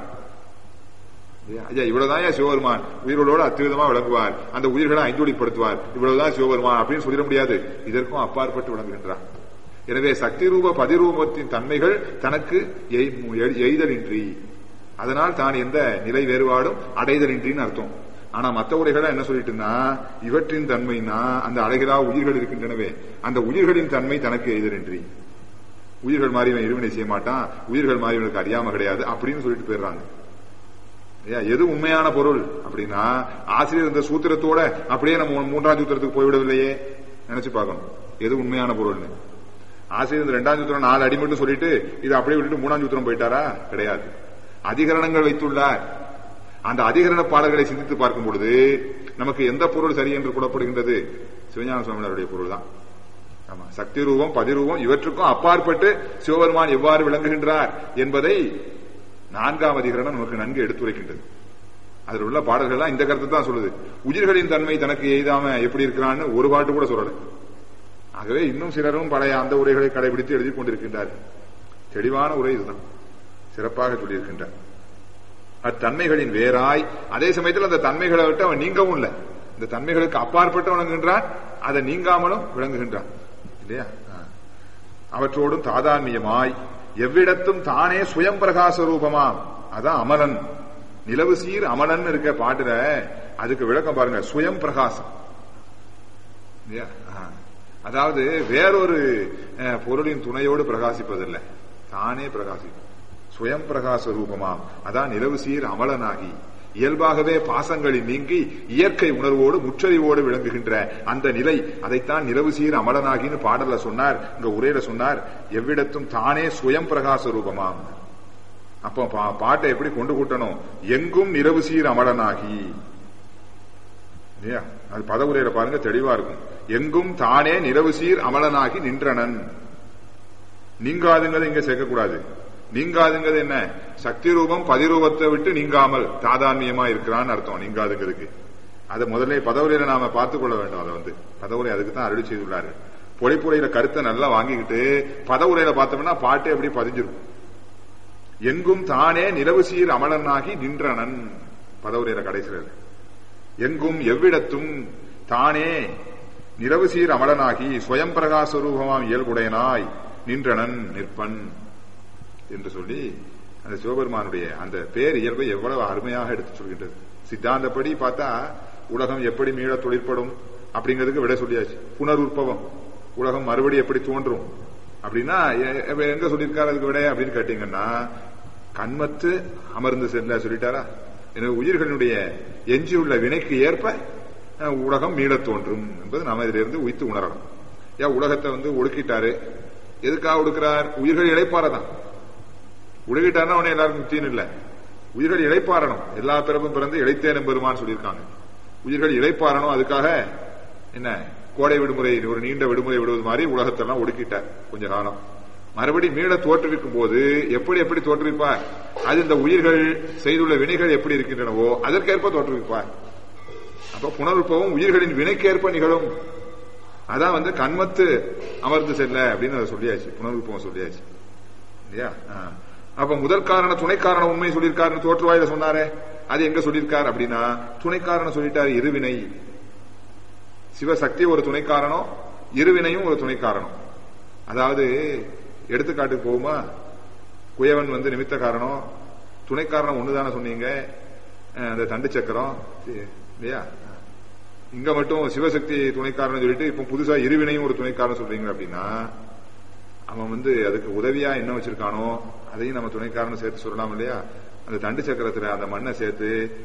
ஐயா, இவ்வளவுதான் சிவபெருமான் உயிர்களோடு அத்விதமா விளங்குவார், அந்த உயிர்களை ஐந்தொழில்படுத்துவார், இவ்வளவுதான் சிவபெருமான் அப்படின்னு சொல்லிட முடியாது. இதற்கும் அப்பாற்பட்டு விளங்குகின்றான். எனவே சக்தி ரூப பதிரூபத்தின் தன்மைகள் தனக்கு எய்தலின்றி, அதனால் தான் எந்த நிலை வேறுபாடும் அடைதலின்றின்னு அர்த்தம். ஆனா மற்ற உரைகளை என்ன சொல்லிட்டுன்னா, இவற்றின் தன்மைனா அந்த அழகிலா உயிர்கள் இருக்கின்றனவே, அந்த உயிர்களின் தன்மை தனக்கு எய்தலின்றி, உயிர்கள் மாறி இவன் இருவினை செய்ய மாட்டான், உயிர்கள் மாறி இவனுக்கு அறியாம கிடையாது அப்படின்னு சொல்லிட்டு போயிடுறாங்க. எது உண்மையான பொருள் அப்படின்னா, ஆசிரியர் இந்த சூத்திரத்தோட அப்படியே நம்ம 3ஆம் சூத்திரத்துக்கு போய்விடவில்லையே, நினைச்சு பார்க்கணும் எது உண்மையான பொருள்னு. ஆசிரியர் 2ஆம் சூத்திரம் 4 அடி மட்டும் சொல்லிட்டு இது அப்படியே விட்டுட்டு 3ஆம் சூத்திரம் போயிட்டாரா? கிடையாது. அதிகரணங்கள் வைத்துள்ளார். அந்த அதிகரண பாடல்களை சிந்தித்து பார்க்கும் பொழுது நமக்கு எந்த பொருள் சரி என்று கூறப்படுகின்றது? சிவஞான சுவாமிகளுடைய பொருள் தான். ஆமா, சக்தி ரூபம் பதிரூபம் இவற்றுக்கும் அப்பாற்பட்டு சிவபெருமான் எவ்வாறு விளங்குகின்றார் என்பதை 4ஆம் அதிகரணம் நமக்கு நன்கு எடுத்துரைக்கின்றது. அதில் உள்ள பாடல்கள் இந்த கருத்து தான் சொல்லுது. உயிர்களின் தன்மை தனக்கு எய்தாம எப்படி இருக்கிறான்னு ஒரு பாட்டு கூட சொல்லல. ஆகவே இன்னும் சிலரும் பழைய அந்த உரைகளை கடைபிடித்து எழுதி கொண்டிருக்கின்றார்கள். தெளிவான உரை இதுதான், சிறப்பாக சொல்லியிருக்கின்றார். அத்தன்மைகளின் வேறாய், அதே சமயத்தில் அந்த தன்மைகளை விட்டு அவன் நீங்கவும் இல்லை, இந்த தன்மைகளுக்கு அப்பாற்பட்டு விளங்குகின்றான், அதை நீங்காமலும் விளங்குகின்றான் இல்லையா? அவற்றோடும் தாதான்மியமாய் எவ்விடத்தும் தானே சுயம் பிரகாச ரூபமாம். அதான் அமலன், நிலவு சீர் அமலன் இருக்க பாட்டுல அதுக்கு விளக்கம் பாருங்க. சுயம் பிரகாசம், அதாவது வேறொரு பொருளின் துணையோடு பிரகாசிப்பதில்லை, தானே பிரகாசிக்கும். சுயம் பிரகாச ரூபமாம், அதான் நிலவு சீர் அமலனாகி இயல்பாகவே பாசங்களில் நீங்கி இயற்கை உணர்வோடு முற்றறிவோடு விளங்குகின்ற அந்த நிலை, அதைத்தான் நிலவு சீர் அமலனாகின்னு பாடல்ல சொன்னார், இங்க உரையில சொன்னார். எவ்விடத்தும் தானே சுயம் பிரகாச ரூபமாம். அப்ப பாட்டை எப்படி கொண்டு கூட்டணும்? எங்கும் நிலவு சீர் அமலனாகி, அது பதவுரையில பாருங்க தெளிவா இருக்கும். எங்கும் தானே நிலவு சீர் அமலனாகி நின்றனன். நீங்காதுங்கிறது இங்க சேர்க்கக்கூடாது. நீங்காதுங்கிறது என்ன? சக்தி ரூபம் பதிரூபத்தை விட்டு நீங்காமல் தாதான்மியமா இருக்கிறான்னு அர்த்தம் நீங்காதுங்கிறதுக்கு. அதை முதல்ல பதவுரையில நாம பார்த்துக் கொள்ள வேண்டும். அதை பதவுரை அதுக்கு தான் அருளி செய்துள்ளாரு. பொழிப்புரையில கருத்தை நல்லா வாங்கிக்கிட்டு பதவுரையில பார்த்தோம்னா பாட்டே எப்படி பதிஞ்சிருக்கும். எங்கும் தானே நிலவு சீர் அமலனாகி நின்றனன், பதவுரையில கடைசியில். எங்கும் எவ்விடத்தும் தானே நிலவு சீர் அமலனாகி சுயம் பிரகாச ரூபமாம் இயல்புடையனாய் நின்றனன் நிற்பன் என்று சொல்லி அந்த சிவபெருமானுடைய அந்த பேர் இயல்பை எவ்வளவு அருமையாக எடுத்து சொல்கின்றது. சித்தாந்தப்படி பார்த்தா உலகம் எப்படி மீள தொழிற்படும் அப்படிங்கிறதுக்கு விட சொல்லியாச்சு. புனருற்பவம், உலகம் மறுபடி எப்படி தோன்றும் அப்படின்னா எங்க சொல்லியிருக்காரு அதுக்கு விட அப்படின்னு கேட்டீங்கன்னா, கண்மத்து அமர்ந்து செல்ல சொல்லிட்டாரா? எனவே உயிர்களுடைய எஞ்சியுள்ள வினைக்கு ஏற்ப உலகம் மீள தோன்றும் என்பது நாம இதிலிருந்து உய்த்து உணரலாம். ஏன் உலகத்தை ஒடுக்கிட்டாரு? எதுக்காக ஒடுக்கிறார்? உயிர்கள் இழைப்பாரதான். உலகிட்டாருன்னா அவனே எல்லாருக்கும் முத்தின்னு இல்ல, உயிர்கள் இழைப்பாரணும். எல்லா பிறப்பும் பிறந்து இழைத்தேனும் பெருமான்னு சொல்லியிருக்காங்க. உயிர்கள் இழைப்பாரணும். அதுக்காக என்ன கோடை விடுமுறை, ஒரு நீண்ட விடுமுறை விடுவது மாதிரி உலகத்தெல்லாம் ஒடுக்கிட்டார் கொஞ்ச காலம். மறுபடி மீள தோற்றுவிக்கும் போது எப்படி தோற்றுவிப்பார்? அது இந்த உயிர்கள் செய்துள்ள வினைகள் எப்படி இருக்கின்றனவோ அதற்கேற்ப தோற்றுவிப்பார். அப்ப புனருற்பவம் உயிர்களின் வினைக்கேற்ப நிகழும். அதான் கண்மத்து அமர்ந்து செல்ல அப்படின்னு அதை சொல்லியாச்சு, புனருற்பவம் சொல்லியாச்சு இல்லையா? அப்ப முதல் காரண துணை காரணம் உண்மை சொல்லியிருக்காருன்னு தோற்றுவாயில சொன்னாரே, அது எங்க சொல்லியிருக்காரு அப்படின்னா துணை காரணம் சொல்லிட்டாரு. இருவினை, சிவசக்தி ஒரு துணை காரணம், இருவினையும் ஒரு துணை காரணம். அதாவது எடுத்துக்காட்டுக்கு போகுமா, குயவன் நிமித்த காரணம், துணை காரணம் ஒண்ணுதானே சொன்னீங்க. அந்த தண்டு சக்கரம் இல்லையா? இங்க மட்டும் சிவசக்தி துணைக்காரன் சொல்லிட்டு இப்ப புதுசா இருவினையும் ஒரு துணைக்காரன் சொல்றீங்க அப்படின்னா அவன் அதுக்கு உதவியா என்ன வச்சிருக்கானோ அதையும் நம்ம துணைக்காரன் சேர்த்து சொல்லலாம் இல்லையா? அந்த தண்டு சக்கரத்துல அந்த மண்ணை சேர்த்து